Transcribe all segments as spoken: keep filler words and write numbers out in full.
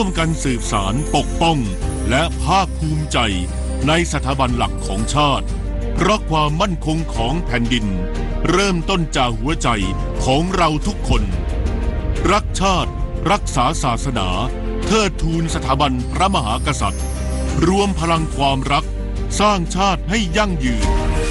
ร่วมกันสืบสานปกป้องและภาคภูมิใจในสถาบันหลักของชาติเพราะความมั่นคงของแผ่นดินเริ่มต้นจากหัวใจของเราทุกคนรักชาติรักษาศาสนาเทิดทูนสถาบันพระมหากษัตริย์รวมพลังความรักสร้างชาติให้ยั่งยืน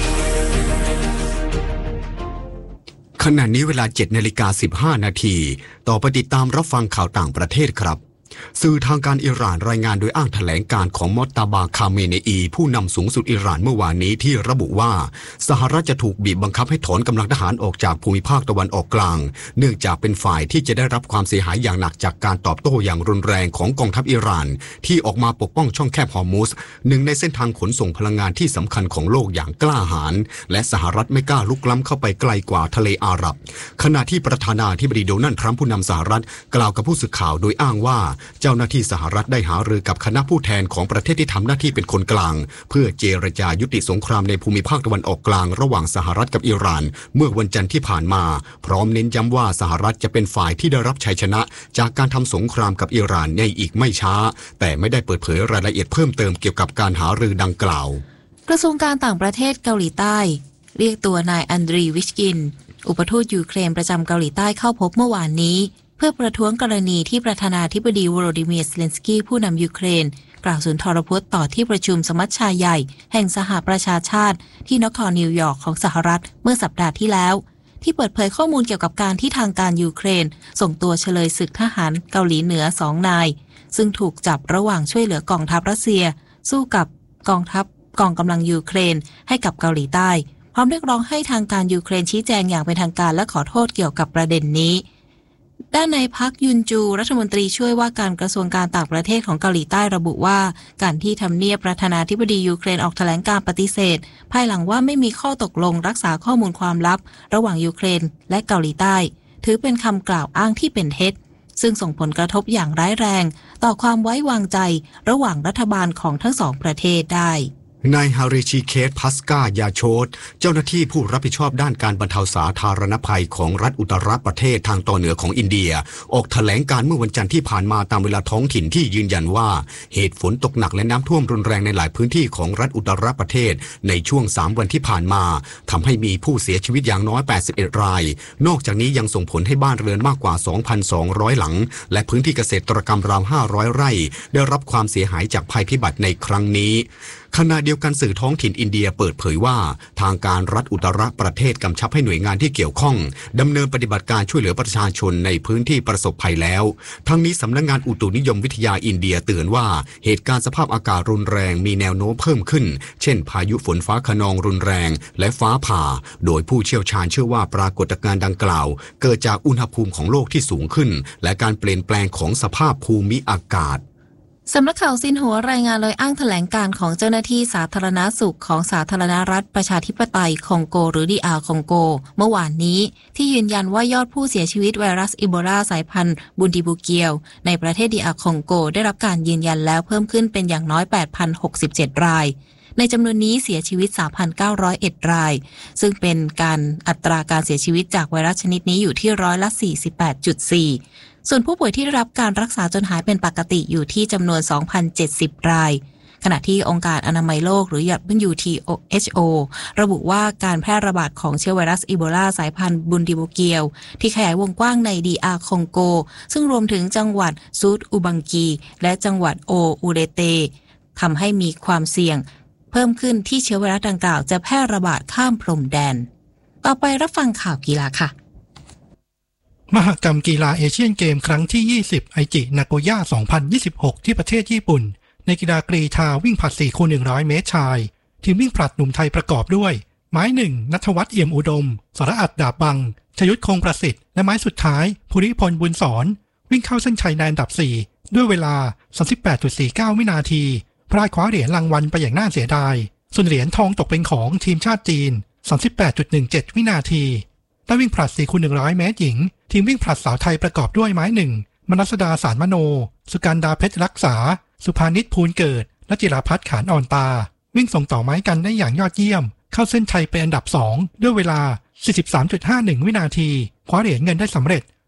ขณะนี้เวลา เจ็ดนาฬิกาสิบห้านาทีต่อไปติดตามรับฟังข่าวต่างประเทศครับสื่อทางการอิหร่านรายงานโดยอ้างแถลงการของมอตตาบาคาเมเนอีผู้นำสูงสุดอิหร่านเมื่อวานนี้ที่ระบุว่าสหรัฐจะถูกบีบบังคับให้ถอนกำลังทหารออกจากภูมิภาคตะวันออกกลางเนื่องจากเป็นฝ่ายที่จะได้รับความเสียหายอย่างหนักจากการตอบโต้อย่างรุนแรงของกองทัพอิหร่านที่ออกมาปกป้องช่องแคบฮอร์มุสหนึ่งในเส้นทางขนส่งพลังงานที่สำคัญของโลกอย่างกล้าหาญและสหรัฐไม่กล้าลุกล้ำเข้าไปไกลกว่าทะเลอาหรับขณะที่ประธานาธิบดีโดนัลด์ทรัมป์ผู้นำสหรัฐกล่าวกับผู้สื่อข่าวโดยอ้างว่าเจ้าหน้าที่สหรัฐได้หารือกับคณะผู้แทนของประเทศที่ทำหน้าที่เป็นคนกลางเพื่อเจรจายุติสงครามในภูมิภาคตะวันออกกลางระหว่างสหรัฐกับอิหร่านเมื่อวันจันทร์ที่ผ่านมาพร้อมเน้นย้ำว่าสหรัฐจะเป็นฝ่ายที่ได้รับชัยชนะจากการทำสงครามกับอิหร่านในอีกไม่ช้าแต่ไม่ได้เปิดเผยรายละเอียดเพิ่มเติมเกี่ยวกับการหารือดังกล่าวกระทรวงการต่างประเทศเกาหลีใต้เรียกตัวนายอันดรีวิชกินอุปทูตยูเครนประจำเกาหลีใต้เข้าพบเมื่อวานนี้เพื่อประท้วงกรณีที่ประธานาธิบดีโวโลดิเมียร์ เซเลนสกี้ผู้นำยูเครนกล่าวสุนทรพจน์ต่อที่ประชุมสมัชชาใหญ่แห่งสหประชาชาติที่นครนิวยอร์กของสหรัฐเมื่อสัปดาห์ที่แล้วที่เปิดเผยข้อมูลเกี่ยวกับการที่ทางการยูเครนส่งตัวเฉลยศึกทหารเกาหลีเหนือสองนายซึ่งถูกจับระหว่างช่วยเหลือกองทัพรัสเซียสู้กับกองทัพกองกำลังยูเครนให้กับเกาหลีใต้พร้อมเรียกร้องให้ทางการยูเครนชี้แจงอย่างเป็นทางการและขอโทษเกี่ยวกับประเด็นนี้ด้านนายพักยุนจูรัฐมนตรีช่วยว่าการกระทรวงการต่างประเทศของเกาหลีใต้ระบุว่าการที่ทำเนียบประธานาธิบดียูเครนออกแถลงการปฏิเสธภายหลังว่าไม่มีข้อตกลงรักษาข้อมูลความลับระหว่างยูเครนและเกาหลีใต้ถือเป็นคำกล่าวอ้างที่เป็นเท็จซึ่งส่งผลกระทบอย่างร้ายแรงต่อความไว้วางใจระหว่างรัฐบาลของทั้งสองประเทศได้นายฮาริชิเคสพัสกายาโชตเจ้าหน้าที่ผู้รับผิดชอบด้านการบรรเทาสาธารณภัยของรัฐอุตตรประเทศทางตอนเหนือของอินเดียออกแถลงการเมื่อวันจันทร์ที่ผ่านมาตามเวลาท้องถิ่นที่ยืนยันว่าเหตุฝนตกหนักและน้ำท่วมรุนแรงในหลายพื้นที่ของรัฐอุตตรประเทศในช่วงสามวันที่ผ่านมาทำให้มีผู้เสียชีวิตอย่างน้อยแปดสิบเอ็ดรายนอกจากนี้ยังส่งผลให้บ้านเรือนมากกว่า สองพันสองร้อย หลังและพื้นที่เกษตรกรรมราวห้าร้อยไร่ได้รับความเสียหายจากภัยพิบัติในครั้งนี้ขณะเดียวกันสื่อท้องถิ่นอินเดียเปิดเผยว่าทางการรัฐอุตตรประเทศกำชับให้หน่วยงานที่เกี่ยวข้องดำเนินปฏิบัติการช่วยเหลือประชาชนในพื้นที่ประสบภัยแล้วทั้งนี้สำนักงานอุตุนิยมวิทยาอินเดียเตือนว่าเหตุการณ์สภาพอากาศรุนแรงมีแนวโน้มเพิ่มขึ้นเช่นพายุฝนฟ้าคะนองรุนแรงและฟ้าผ่าโดยผู้เชี่ยวชาญเชื่อว่าปรากฏการณ์ดังกล่าวเกิดจากอุณหภูมิของโลกที่สูงขึ้นและการเปลี่ยนแปลงของสภาพภูมิอากาศสำนักข่าวซินหัวรายงานโดยอ้างแถลงการของเจ้าหน้าที่สาธารณสุขของสาธารณรัฐประชาธิปไตยคองโกหรือ ดี อาร์ คองโกเมื่อวานนี้ที่ยืนยันว่ายอดผู้เสียชีวิตไวรัสอีโบลาสายพันธุ์บุนดิบูเกียวในประเทศ ดี อาร์ คองโกได้รับการยืนยันแล้วเพิ่มขึ้นเป็นอย่างน้อย แปดพันหกสิบเจ็ด รายในจำนวนนี้เสียชีวิต สามพันเก้าร้อยเอ็ด รายซึ่งเป็นการอัตราการเสียชีวิตจากไวรัสชนิดนี้อยู่ที่ร้อยละ สี่สิบแปดจุดสี่ส่วนผู้ป่วยที่ได้รับการรักษาจนหายเป็นปกติอยู่ที่จำนวน สองพันเจ็ดสิบ รายขณะที่องค์การอนามัยโลกหรือ ดับเบิลยู ที เอช โอ ระบุว่าการแพร่ระบาดของเชื้อไวรัสอีโบลาสายพันธุ์บุนดิบูเกียวที่ขยายวงกว้างใน ดี อาร์ คองโกซึ่งรวมถึงจังหวัดซูดอูบังกีและจังหวัดโออูเรเตทำให้มีความเสี่ยงเพิ่มขึ้นที่เชื้อไวรัสดังกล่าวจะแพร่ระบาดข้ามพรมแดนต่อไปรับฟังข่าวกีฬาค่ะมหกรรมกีฬาเอเชียนเกมครั้งที่ยี่สิบไอจินาโกย่าสองพันยี่สิบหกที่ประเทศญี่ปุ่นในกีฬากรีฑาวิ่งผลัด สี่คูณหนึ่งร้อย เมตรชายทีมวิ่งผลัดหนุ่มไทยประกอบด้วยไม้หนึ่งณัฐวัฒน์เอี่ยมอุดมสรอัฏฐดาบบังชยุทธคงประสิทธิ์และไม้สุดท้ายภูริพลบุญสอนวิ่งเข้าเส้นชัยในอันดับสี่ด้วยเวลา สามสิบแปดจุดสี่เก้า วินาทีพลาดคว้าเหรียญรางวัลไปอย่างน่าเสียดายส่วนเหรียญทองตกเป็นของทีมชาติจีน สามสิบแปดจุดหนึ่งเจ็ด วินาทีและวิ่งผลัด สี่คูณหนึ่งร้อย เมตรหญิงทีมวิ่งผลัดสาวไทยประกอบด้วยไม้หนึ่งมนัสดาสารมโนสุกันดาเพชรรักษาสุภานิชภูลเกิดและจิราพัฒน์ขานอ่อนตาวิ่งส่งต่อไม้กันได้อย่างยอดเยี่ยมเข้าเส้นชัยเป็นอันดับสองด้วยเวลา สี่สิบสามจุดห้าหนึ่ง วินาทีคว้าเหรียญเงินได้สำเร็จ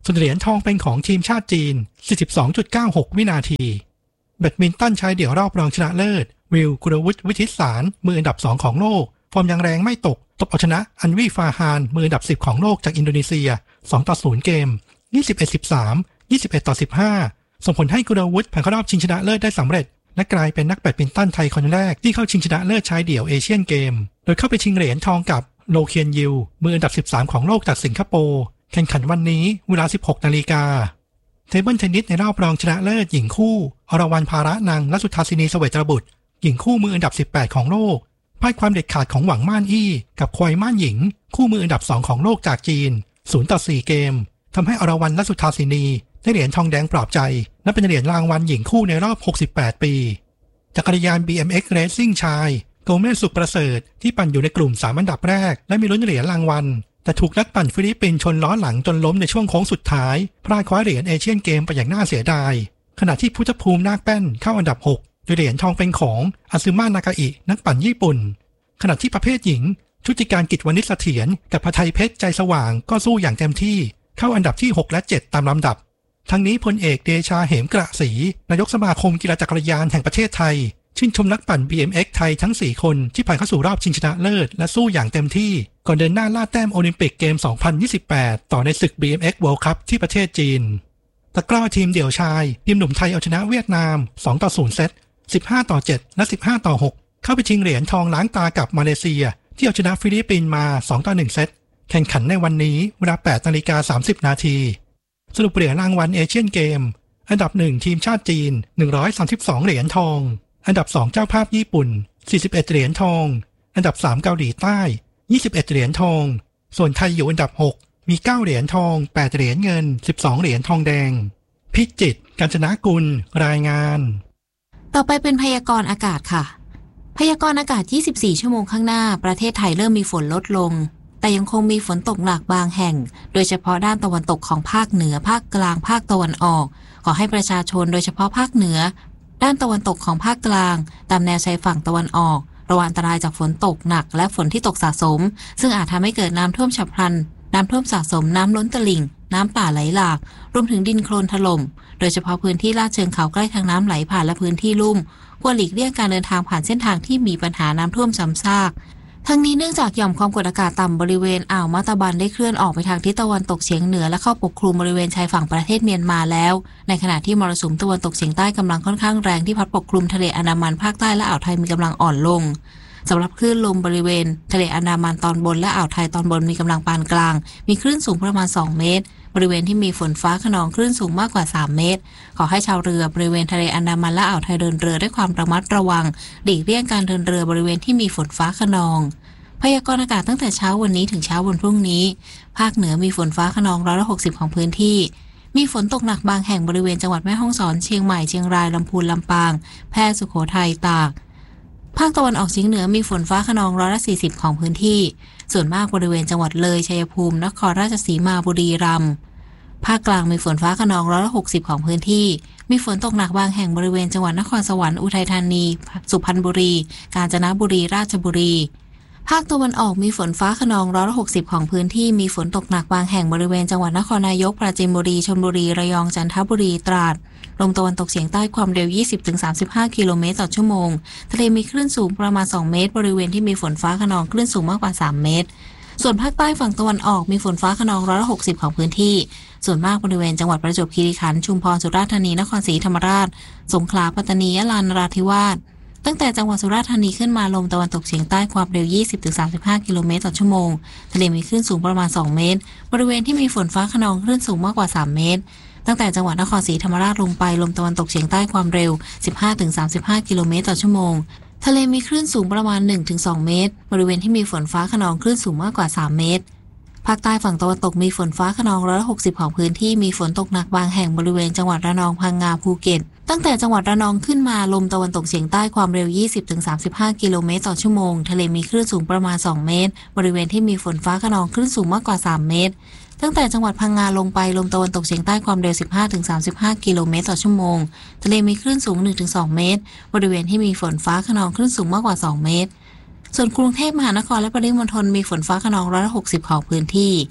ส่วนเหรียญทองเป็นของทีมชาติจีน สี่สิบสองจุดเก้าหก วินาทีแบดมินตันชายเดี่ยวรอบรองชนะเลิศวิลกุลวุฒิวิทิตสารมืออันดับสองของโลกฟอร์มยังแรงไม่ตกตบเอาชนะอันวีฟาฮานมืออันดับสิบของโลกจากอินโดนีเซียสองต่อศูนย์เกม ยี่สิบเอ็ด สิบสาม ยี่สิบเอ็ดต่อสิบห้า ส่งผลให้กุลวุฒิผ่านเข้ารอบชิงชนะเลิศได้สำเร็จและกลายเป็นนักแบดมินตันไทยคนแรกที่เข้าชิงชนะเลิศชายเดี่ยวเอเชียนเกมโดยเข้าไปชิงเหรียญทองกับโลเคียนยิวมืออันดับสิบสามของโลกจากสิงคโปร์แข่งขันวันนี้เวลา สิบหกนาฬิกาเทเบิลเทนนิสในรอบรองชนะเลิศหญิงคู่อรวรรณภาระนังและสุทธาสินีเสวตบุตรหญิงคู่มืออันดับสิบแปดของโลกพ่ายความเด็ดขาดของหวังม่านอี้กับควายม่านหญิงคู่มืออันดับสองของโลกจากจีนศูนย์ต่อสี่เกมทำให้อรวรรณและสุทธาสินีได้เหรียญทองแดงปลอบใจและเป็นเหรียญรางวัลหญิงคู่ในรอบหกสิบแปดปีจักรยาน บี เอ็ม เอ็กซ์ Racing ชายโกเมสสุขประเสริฐที่ปั่นอยู่ในกลุ่มสามอันดับแรกและมีลุ้นเหรียญรางวัลแต่ถูกนักปั่นฟิลิปปินส์ชนล้อหลังจนล้มในช่วงโค้งสุดท้ายพลาดคว้าเหรียญเอเชียนเกมไปอย่างน่าเสียดายขณะที่พุทธภูมินาคแป้นเข้าอันดับหกโดยเหรียญทองเป็นของอาซึมะนากาอินักปั่นญี่ปุ่นขณะที่ประเภทหญิงชุติการกิจวณิชเสถียรกับพไทยเพชรใจสว่างก็สู้อย่างเต็มที่เข้าอันดับที่หกและเจ็ดตามลำดับทั้งนี้พลเอกเดชาเหมกระศรีนายกสมาคมกีฬาจักรยานแห่งประเทศไทยชื่นชมนักปั่น บี เอ็ม เอ็กซ์ ไทยทั้งสี่คนที่ผ่านเข้าสู่รอบชิงชนะเลิศและสู้อย่างเต็มที่ก่อนเดินหน้าล่าแต้มโอลิมปิกเกม สองพันยี่สิบแปด ต่อในศึก บี เอ็ม เอ็กซ์ World Cup ที่ประเทศจีนตะกร้อทีมเดี่ยวชายทีมหนุ่มไทยเอาชนะเวียดนามสองต่อศูนย์เซตสิบห้าต่อเจ็ดและสิบห้าต่อหกเข้าไปชิงเหรียญทองล้างตากับมาเลเซียที่เอาชนะฟิลิปปินส์มาสองต่อหนึ่งเซตแข่งขันในวันนี้เวลา แปดนาฬิกาสามสิบนาทีสรุปเหรียญรางวัลเอเชียนเกมอันดับหนึ่งทีมชาติจีนหนึ่งร้อยสามสิบสองเหรียญทองอันดับสองเจ้าภาพญี่ปุ่นสี่สิบเอ็ดเหรียญทองอันดับสามเกาหลีใต้ยี่สิบเอ็ดเหรียญทองส่วนไทยอยู่อันดับหกมีเก้าเหรียญทองแปดเหรียญเงินสิบสองเหรียญทองแดงพิจิตรกาญจนกุลรายงานต่อไปเป็นพยากรณ์อากาศค่ะพยากรณ์อากาศยี่สิบสี่ชั่วโมงข้างหน้าประเทศไทยเริ่มมีฝนลดลงแต่ยังคงมีฝนตกหนักบางแห่งโดยเฉพาะด้านตะวันตกของภาคเหนือภาคกลางภาคตะวันออกขอให้ประชาชนโดยเฉพาะภาคเหนือด้านตะวันตกของภาคกลางตามแนวชายฝั่งตะวันออกระวังอันตรายจากฝนตกหนักและฝนที่ตกสะสมซึ่งอาจทำให้เกิดน้ำท่วมฉับพลันน้ำท่วมสะสมน้ำล้นตลิ่งน้ำป่าไหลหลากรวมถึงดินโคลนถล่มโดยเฉพาะพื้นที่ลาดเชิงเขาใกล้ทางน้ำไหลผ่านและพื้นที่ลุ่มควรหลีกเลี่ยงการเดินทางผ่านเส้นทางที่มีปัญหาน้ำท่วมซ้ำซากทั้งนี้เนื่องจากหย่อมความกดอากาศต่ำบริเวณอ่าวมาตาบันได้เคลื่อนออกไปทางทิศตะวันตกเฉียงเหนือและเข้าปกคลุมบริเวณชายฝั่งประเทศเมียนมาแล้วในขณะที่มรสุมตะวันตกเฉียงใต้กำลังค่อนข้างแรงที่พัดปกคลุมทะเลอันดามันภาคใต้และอ่าวไทยมีกำลังอ่อนลงสำหรับคลื่นลมบริเวณทะเลอันดามันตอนบนและอ่าวไทยตอนบนมีกำลังปานกลางมีคลื่นสูงประมาณสองเมตรบริเวณที่มีฝนฟ้าคะนองคลื่นสูงมากกว่าสามเมตรขอให้ชาวเรือบริเวณทะเลอันดามันและอ่าวไทยเดินเรือด้วยความระมัดระวังหลีกเลี่ยงการเดินเรือบริเวณที่มีฝนฟ้าคะนองพยากรณ์อากาศตั้งแต่เช้าวันนี้ถึงเช้าวันพรุ่งนี้ภาคเหนือมีฝนฟ้าคะนองร้อยละหกสิบของพื้นที่มีฝนตกหนักบางแห่งบริเวณจังหวัดแม่ฮ่องสอนเชียงใหม่เชียงรายลำพูนลำปางแพร่สุโขทัยตากภาคตะวันออกเฉียงเหนือมีฝนฟ้าคะนองร้อยละสี่สิบของพื้นที่ส่วนมากบริเวณจังหวัดเลยชัยภูมินครราชสีมาบุรีรัมย์ภาคกลางมีฝนฟ้าคะนองร้อยละหกสิบของพื้นที่มีฝนตกหนักบางแห่งบริเวณจังหวัดนครสวรรค์อุทัยธานีสุพรรณบุรีกาญจนบุรีราชบุรีภาคตะวันออกมีฝนฟ้าคะนองร้อยละหกสิบของพื้นที่มีฝนตกหนักบางแห่งบริเวณจังหวัดนครนายกปราจีนบุรีชลบุรีระยองจันทบุรีตราดลมตะวันตกเฉียงใต้ความเร็ว ยี่สิบถึงสามสิบห้า กิโลเมตรต่อชั่วโมงทะเลมีคลื่นสูงประมาณสองเมตรบริเวณที่มีฝนฟ้าคะนองคลื่นสูงมากกว่าสามเมตรส่วนภาคใต้ฝั่งตะวันออกมีฝนฟ้าคะนองร้อยละหกสิบของพื้นที่ส่วนมากบริเวณจังหวัดประจวบคีรีขันธ์ชุมพรสุราษฎร์ธานีนครศรีธรรมราชสงขลาปัตตานียะลานราธิวาสตั้งแต่จังหวัดสุราษฎร์ธานีขึ้นมาลมตะวันตกเฉียงใต้ความเร็ว ยี่สิบถึงสามสิบห้า กิโลเมตรต่อชั่วโมงทะเลมีคลื่นสูงประมาณสองเมตรบริเวณที่มีฝนฟ้าคะนองคลื่นสูงมากกว่าสามเมตรตั้งแต่จังหวัดนครศรีธรรมราชลงไปลมตะวันตกเฉียงใต้ความเร็ว สิบห้าถึงสามสิบห้า กิโลเมตรต่อชั่วโมงทะเลมีคลื่นสูงประมาณ หนึ่งถึงสอง เมตรบริเวณที่มีฝนฟ้าคะนองคลื่นสูงมากกว่าสามเมตรภาคใต้ฝั่งตะวันตกมีฝนฟ้าคะนองร้อยละหกสิบของพื้นที่มีฝนตกหนักบางแห่งบริเวณจังหวัดระนองพังงาภูเก็ตตั้งแต่จังหวัดระนองขึ้นมาลมตะวันตกเฉียงใต้ความเร็ว ยี่สิบถึงสามสิบห้า กิโลเมตรต่อชั่วโมงทะเลมีคลื่นสูงประมาณสองเมตรบริเวณที่มีฝนฟ้าคะนองคลื่นสูงมากกว่าสามเมตรตั้งแต่จังหวัดพังงาลงไปลมตะวันตกเฉียงใต้ความเร็ว สิบห้าถึงสามสิบห้า กิโลเมตรต่อชั่วโมงทะเลมีคลื่นสูง หนึ่งถึงสอง เมตรบริเวณที่มีฝนฟ้าคะนองคลื่นสูงมากกว่าสองเมตรส่วนกรุงเทพมหานครและปริมณฑลมีฝนฟ้าคะนองร้อยละหกสิบของพื้นที่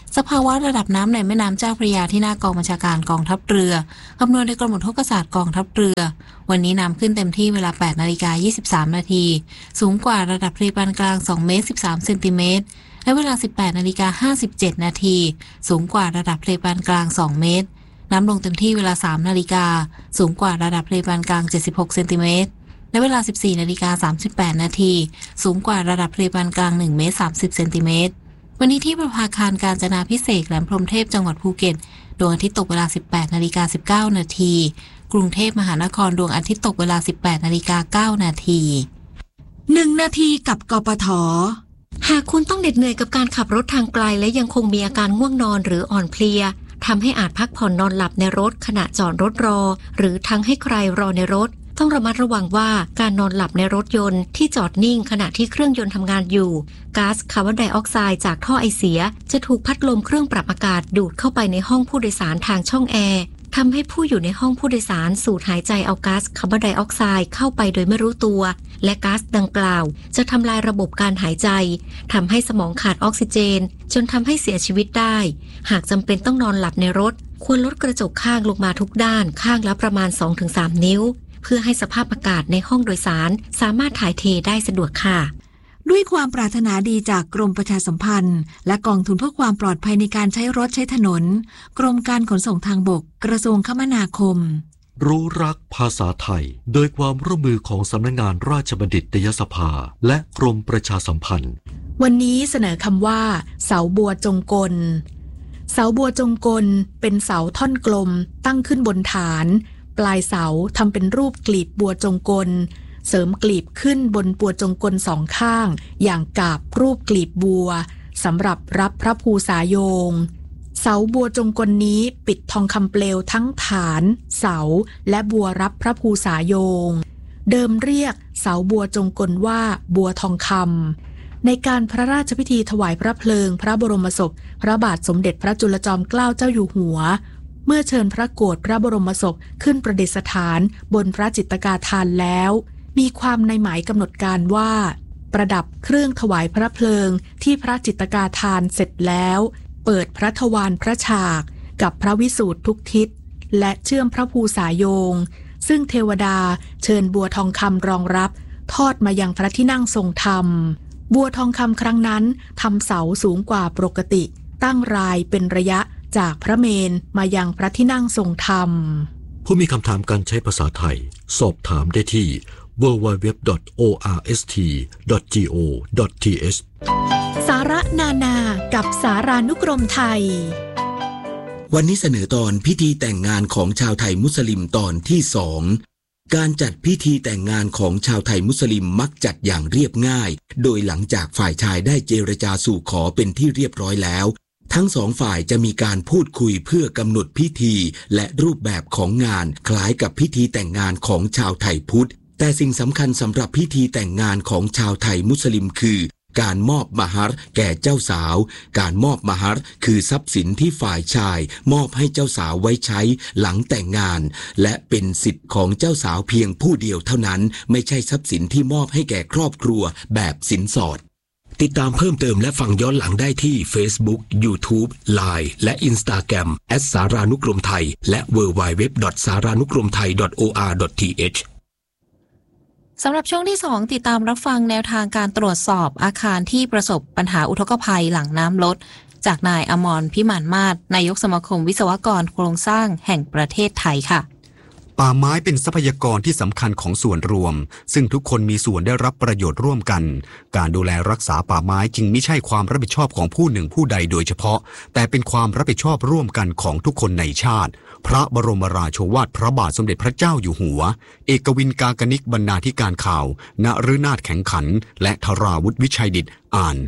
สภาวะระดับน้ำในแม่น้ำเจ้าพระยาที่หน้ากองบัญชาการกองทัพเรือคำนวณโดยกรมอุทกศาสตร์กองทัพเรือวันนี้น้ำขึ้นเต็มที่เวลา แปดนาฬิกายี่สิบสามนาทีสูงกว่าระดับทะเลปานกลางสองเมตรสิบสามเซนติเมตรและเวลา สิบแปดนาฬิกาห้าสิบเจ็ดนาทีสูงกว่าระดับทะเลปานกลางสองเมตรน้ำลงเต็มที่เวลา สามนาฬิกาสูงกว่าระดับทะเลปานกลางเจ็ดสิบหกเซนติเมตรและเวลา สิบสี่นาฬิกาสามสิบแปดนาทีสูงกว่าระดับทะเลปานกลางหนึ่งเมตรสามสิบเซนติเมตรวันนี้ที่ประภาคารกาญจนาภิเษกแหลมพรหมเทพจังหวัดภูเก็ตดวงอาทิตย์ตกเวลา สิบแปดนาฬิกาสิบเก้านาทีกรุงเทพมหานครดวงอาทิตย์ตกเวลา สิบแปดนาฬิกาเก้านาทีหนึ่งนาทีกับกปท.หากคุณต้องเหน็ดเหนื่อยกับการขับรถทางไกลและยังคงมีอาการง่วงนอนหรืออ่อนเพลียทำให้อาจพักผ่อนนอนหลับในรถขณะจอดรถรอหรือทั้งให้ใครรอในรถต้องระมัดระวังว่าการนอนหลับในรถยนต์ที่จอดนิ่งขณะที่เครื่องยนต์ทำงานอยู่ก๊าซคาร์บอนไดออกไซด์จากท่อไอเสียจะถูกพัดลมเครื่องปรับอากาศดูดเข้าไปในห้องผู้โดยสารทางช่องแอร์ทำให้ผู้อยู่ในห้องผู้โดยสารสูดหายใจเอาก๊าซคาร์บอนไดออกไซด์เข้าไปโดยไม่รู้ตัวและก๊าซดังกล่าวจะทำลายระบบการหายใจทำให้สมองขาดออกซิเจนจนทำให้เสียชีวิตได้หากจำเป็นต้องนอนหลับในรถควรลดกระจกข้างลงมาทุกด้านข้างละประมาณ สองถึงสาม นิ้วเพื่อให้สภาพอากาศในห้องโดยสารสามารถถ่ายเทได้สะดวกค่ะด้วยความปรารถนาดีจากกรมประชาสัมพันธ์และกองทุนเพื่อความปลอดภัยในการใช้รถใช้ถนนกรมการขนส่งทางบกกระทรวงคมนาคมรู้รักภาษาไทยโดยความร่วมมือของสำนักงานราชบัณฑิตยสภาและกรมประชาสัมพันธ์วันนี้เสนอคำว่าเสาบัวจงกลเสาบัวจงกลเป็นเสาท่อนกลมตั้งขึ้นบนฐานปลายเสาทำเป็นรูปกลีบบัวจงกลเสริมกลีบขึ้นบนบัวจงกลสองข้างอย่างกาบรูปกลีบบัวสำหรับรับพระภูษาโยงเสาบัวจงกลนี้ปิดทองคำเปลวทั้งฐานเสาและบัวรับพระภูษาโยงเดิมเรียกเสาบัวจงกลว่าบัวทองคำในการพระราชพิธีถวายพระเพลิงพระบรมศพพระบาทสมเด็จพระจุลจอมเกล้าเจ้าอยู่หัวเมื่อเชิญพระโกรธพระบรมศพขึ้นประดิษฐานบนพระจิตกาธานแล้วมีความในหมายกำหนดการว่าประดับเครื่องถวายพระเพลิงที่พระจิตกาธานเสร็จแล้วเปิดพระทวารพระฉากกับพระวิสูตรทุกทิศและเชื่อมพระภูษาโยงซึ่งเทวดาเชิญบัวทองคำรองรับทอดมายังพระที่นั่งทรงธรรมบัวทองคำครั้งนั้นทำเสาสูงกว่าปกติตั้งรายเป็นระยะจากพระเมรุมายังพระที่นั่งทรงธรรมผู้มีคำถามการใช้ภาษาไทยสอบถามได้ที่ ดับเบิลยู ดับเบิลยู ดับเบิลยู ดอท โอ อาร์ เอส ที ดอท จี โอ ดอท ที เอชสาระนานากับสารานุกรมไทยวันนี้เสนอตอนพิธีแต่งงานของชาวไทยมุสลิมตอนที่สองการจัดพิธีแต่งงานของชาวไทยมุสลิมมักจัดอย่างเรียบง่ายโดยหลังจากฝ่ายชายได้เจรจาสู่ขอเป็นที่เรียบร้อยแล้วทั้งสองฝ่ายจะมีการพูดคุยเพื่อกำหนดพิธีและรูปแบบของงานคล้ายกับพิธีแต่งงานของชาวไทยพุทธแต่สิ่งสำคัญสำหรับพิธีแต่งงานของชาวไทยมุสลิมคือการมอบมะฮัรแก่เจ้าสาวการมอบมะฮัรคือทรัพย์สินที่ฝ่ายชายมอบให้เจ้าสาวไว้ใช้หลังแต่งงานและเป็นสิทธิ์ของเจ้าสาวเพียงผู้เดียวเท่านั้นไม่ใช่ทรัพย์สินที่มอบให้แก่ครอบครัวแบบสินสอดติดตามเพิ่มเติมและฟังย้อนหลังได้ที่ Facebook YouTube ไลน์ และ Instagram แอท สารานุกรมไทยและ ดับเบิลยู ดับเบิลยู ดับเบิลยู ดอท สารานุกรมไทย ดอท โอ อาร์ ดอท ที เอชสำหรับช่วงที่สองติดตามรับฟังแนวทางการตรวจสอบอาคารที่ประสบปัญหาอุทกภัยหลังน้ำลดจากนายอมรพิมานมาศนายกสมาคมวิศวกรโครงสร้างแห่งประเทศไทยค่ะป่าไม้เป็นทรัพยากรที่สำคัญของส่วนรวมซึ่งทุกคนมีส่วนได้รับประโยชน์ร่วมกันการดูแลรักษาป่าไม้จึงไม่ใช่ความรับผิดชอบของผู้หนึ่งผู้ใดโดยเฉพาะแต่เป็นความรับผิดชอบร่วมกันของทุกคนในชาติพระบรมราโชวาทพระบาทสมเด็จพระเจ้าอยู่หัวเอกวินกากนิกบรรณาธิการข่าวณฤนาถแข็งขันและธราวุฒิวิชัยดิษฐ์อ่าน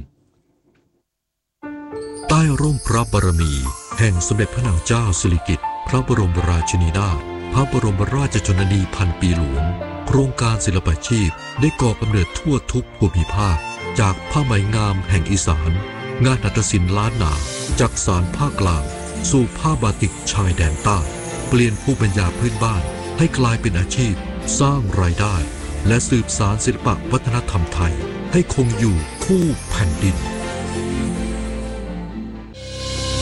ใต้ร่มพระบารมีแห่งสมเด็จพระนางเจ้าสิริกิติ์พระบรมราชินีนาถพระบรมราชชนนีพันปีหลวงโครงการศิลปาชีพได้ก่อกำเนิดทั่วทุกภูมิภาคจากผ้าไหมงามแห่งอีสานงานหัตถศิลป์ล้านนาจากสานภาคกลางสู่ผ้าบาติกชายแดนใต้เปลี่ยนภูมิปัญญาพื้นบ้านให้กลายเป็นอาชีพสร้างรายได้และสืบสานศิลปวัฒนธรรมไทยให้คงอยู่คู่แผ่นดิน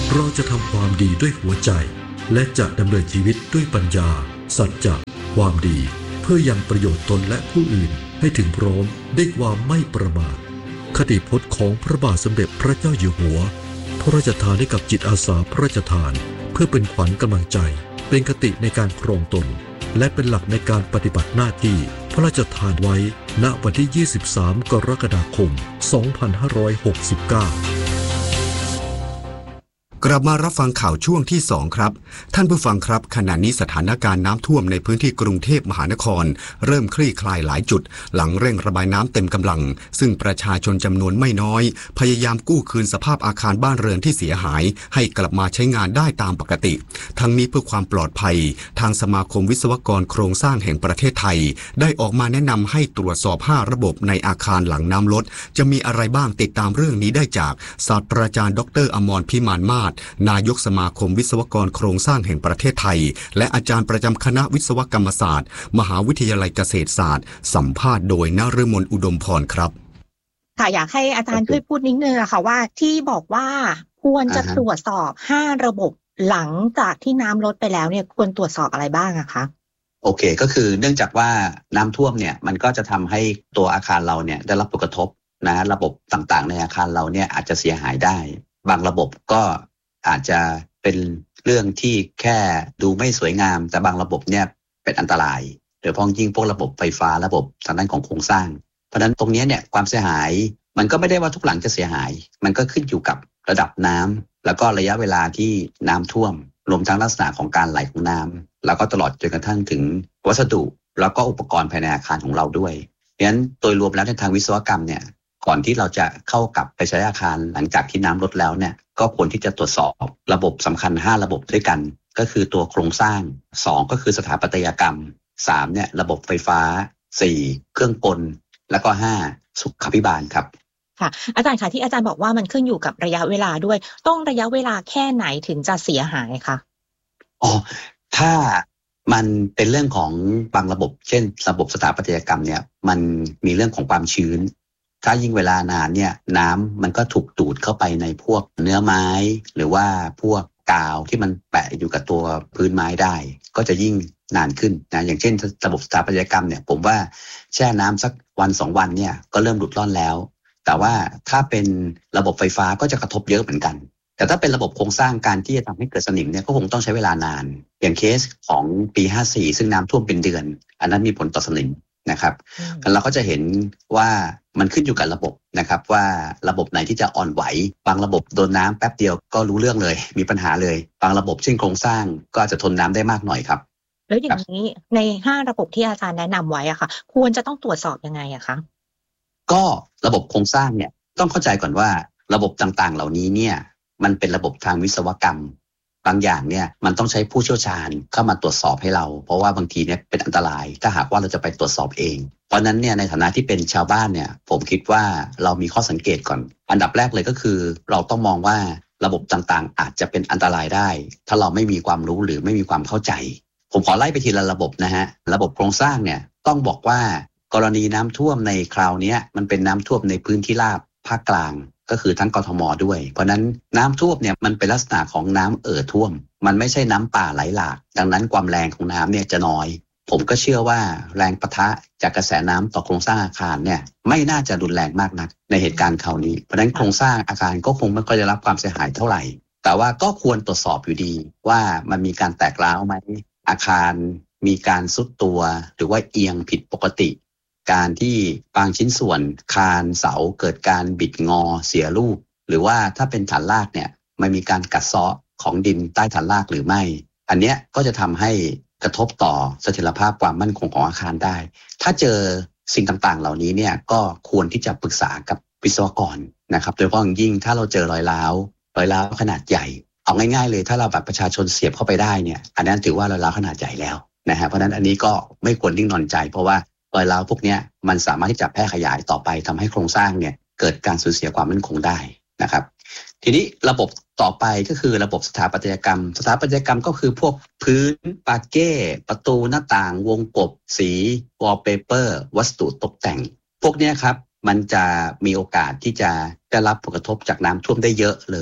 เราจะทำความดีด้วยหัวใจและจะดำเนินชีวิตด้วยปัญญาสัจจะความดีเพื่อยังประโยชน์ตนและผู้อื่นให้ถึงพร้อมด้วยความไม่ประมาทคติพจน์ของพระบาทสมเด็จพระเจ้าอยู่หัวพระราชทานให้กับจิตอาสาพระราชทานเพื่อเป็นขวัญกำลังใจเป็นคติในการครองตนและเป็นหลักในการปฏิบัติหน้าที่พระราชทานไว้ณวันที่ยี่สิบสามกรกฎาคมสองพันห้าร้อยหกสิบเก้ากลับมารับฟังข่าวช่วงที่สองครับท่านผู้ฟังครับขณะนี้สถานการณ์น้ำท่วมในพื้นที่กรุงเทพมหานครเริ่มคลี่คลายหลายจุดหลังเร่งระบายน้ำเต็มกำลังซึ่งประชาชนจำนวนไม่น้อยพยายามกู้คืนสภาพอาคารบ้านเรือนที่เสียหายให้กลับมาใช้งานได้ตามปกติทั้งนี้เพื่อความปลอดภัยทางสมาคมวิศวกรโครงสร้างแห่งประเทศไทยได้ออกมาแนะนำให้ตรวจสอบห้าระบบในอาคารหลังน้ำลดจะมีอะไรบ้างติดตามเรื่องนี้ได้จากศาสตราจารย์ดร.อมรพิมานมาศนายกสมาคมวิศวกรโครงสร้างแห่งประเทศไทยและอาจารย์ประจำคณะวิศวกรรมศาสตร์มหาวิทยาลัยเกษตรศาสตร์สัมภาษณ์โดยนฤมลอุดมพรครับค่ะอยากให้อาจารย์ช่วยพูดนิดนึงอะค่ะว่าที่บอกว่าควรจะตรวจสอบห้าระบบหลังจากที่น้ำลดไปแล้วเนี่ยควรตรวจสอบอะไรบ้างอะคะโอเคก็คือเนื่องจากว่าน้ำท่วมเนี่ยมันก็จะทำให้ตัวอาคารเราเนี่ยได้รับผลกระทบนะระบบต่างๆในอาคารเราเนี่ยอาจจะเสียหายได้บางระบบก็อาจจะเป็นเรื่องที่แค่ดูไม่สวยงามแต่บางระบบเนี่ยเป็นอันตรายโดยเฉพาะยิ่งพวกระบบไฟฟ้าระบบทางด้านของโครงสร้างเพราะฉะนั้นตรงนี้เนี่ยความเสียหายมันก็ไม่ได้ว่าทุกหลังจะเสียหายมันก็ขึ้นอยู่กับระดับน้ำแล้วก็ระยะเวลาที่น้ำท่วมรวมทั้งลักษณะของการไหลของน้ำแล้วก็ตลอดจนกระทั่งถึงวัสดุแล้วก็อุปกรณ์ภายในอาคารของเราด้วยเพราะฉะนั้นโดยรวมแล้วในทางวิศวกรรมเนี่ยก่อนที่เราจะเข้ากลับไปใช้อาคารหลังจากที่น้ำลดแล้วเนี่ยก็ควรที่จะตรวจสอบระบบสำคัญห้าระบบด้วยกันก็คือตัวโครงสร้างสองก็คือสถาปัตยกรรมสามเนี่ยระบบไฟฟ้าสี่เครื่องกลแล้วก็ห้าสุขภิบาลครับค่ะอาจารย์คะที่อาจารย์บอกว่ามันขึ้นอยู่กับระยะเวลาด้วยต้องระยะเวลาแค่ไหนถึงจะเสียหายคะอ๋อถ้ามันเป็นเรื่องของบางระบบเช่นระบบสถาปัตยกรรมเนี่ยมันมีเรื่องของความชื้นถ้ายิ่งเวลานานเนี่ยน้ำมันก็ถูกดูดเข้าไปในพวกเนื้อไม้หรือว่าพวกกาวที่มันแปะอยู่กับตัวพื้นไม้ได้ก็จะยิ่งนานขึ้นนะอย่างเช่นระบบสถาปัตยกรรมเนี่ยผมว่าแช่น้ำสักวันสองวันเนี่ยก็เริ่มหลุดร่อนแล้วแต่ว่าถ้าเป็นระบบไฟฟ้าก็จะกระทบเยอะเหมือนกันแต่ถ้าเป็นระบบโครงสร้างการที่จะทำให้เกิดสนิมเนี่ยก็คงต้องใช้เวลานานอย่างเคสของปีห้าสี่ซึ่งน้ำท่วมเป็นเดือนอันนั้นมีผลต่อสนิมนะครับเราก็จะเห็นว่ามันขึ้นอยู่กับระบบนะครับว่าระบบไหนที่จะอ่อนไหวบางระบบโดนน้ำแป๊บเดียวก็รู้เรื่องเลยมีปัญหาเลยบางระบบเช่นโครงสร้างก็อาจจะทนน้ำได้มากหน่อยครับแล้วอย่างนี้ในห้าระบบที่อาจารย์แนะนำไว้อะค่ะควรจะต้องตรวจสอบยังไงอะคะก็ระบบโครงสร้างเนี่ยต้องเข้าใจก่อนว่าระบบต่างๆเหล่านี้เนี่ยมันเป็นระบบทางวิศวกรรมบางอย่างเนี่ยมันต้องใช้ผู้เชี่ยวชาญเข้ามาตรวจสอบให้เราเพราะว่าบางทีเนี่ยเป็นอันตรายถ้าหากว่าเราจะไปตรวจสอบเองเพราะนั้นเนี่ยในฐานะที่เป็นชาวบ้านเนี่ยผมคิดว่าเรามีข้อสังเกตก่อนอันดับแรกเลยก็คือเราต้องมองว่าระบบต่างๆอาจจะเป็นอันตรายได้ถ้าเราไม่มีความรู้หรือไม่มีความเข้าใจผมขอไล่ไปทีละระบบนะฮะระบบโครงสร้างเนี่ยต้องบอกว่ากรณีน้ำท่วมในคราวนี้มันเป็นน้ำท่วมในพื้นที่ราบภาคกลางก็คือทั้งกทมด้วยเพราะนั้นน้ำท่วมเนี่ยมันเป็นลักษณะของน้ำเอ่อท่วมมันไม่ใช่น้ำป่าไหลหลากดังนั้นความแรงของน้ำเนี่ยจะน้อยผมก็เชื่อว่าแรงปะทะจากกระแสน้ำต่อโครงสร้างอาคารเนี่ยไม่น่าจะรุนแรงมากนักในเหตุการณ์คราวนี้เพราะฉะนั้นโครงสร้างอาคารก็คงไม่ค่อยได้รับความเสียหายเท่าไหร่แต่ว่าก็ควรตรวจสอบอยู่ดีว่ามันมีการแตกร้าวไหมอาคารมีการทรุดตัวหรือว่าเอียงผิดปกติการที่บางชิ้นส่วนคานเสาเกิดการบิดงอเสียรูปหรือว่าถ้าเป็นฐานรากเนี่ยมันมีการกัดเซาะของดินใต้ฐานรากหรือไม่อันเนี้ยก็จะทำให้กระทบต่อเสถียรภาพความมั่นคงของอาคารได้ถ้าเจอสิ่งต่างๆเหล่านี้เนี่ยก็ควรที่จะปรึกษากับวิศวกรนะครับโดยเฉพาะอย่างยิ่งถ้าเราเจอรอยร้าวรอยร้าวขนาดใหญ่เอาง่ายๆเลยถ้าเราแบบประชาชนเสียบเข้าไปได้เนี่ยอันนั้นถือว่ารอยร้าวขนาดใหญ่แล้วนะฮะเพราะฉะนั้นอันนี้ก็ไม่ควรนิ่งนอนใจเพราะว่ารอยร้าวพวกนี้มันสามารถที่จะแพร่ขยายต่อไปทำให้โครงสร้างเนี่ยเกิดการสูญเสียความมั่นคงได้นะครับทีนี้ระบบต่อไปก็คือระบบสถาปัตยกรรมสถาปัตยกรรมก็คือพวกพื้นปาเก้ประตูหน้าต่างวงกบสีวอลเปเปอร์วัสดุตกแต่งพวกนี้ครับมันจะมีโอกาสที่จะได้รับผลกระทบจากน้ำท่วมได้เยอะเลยเพ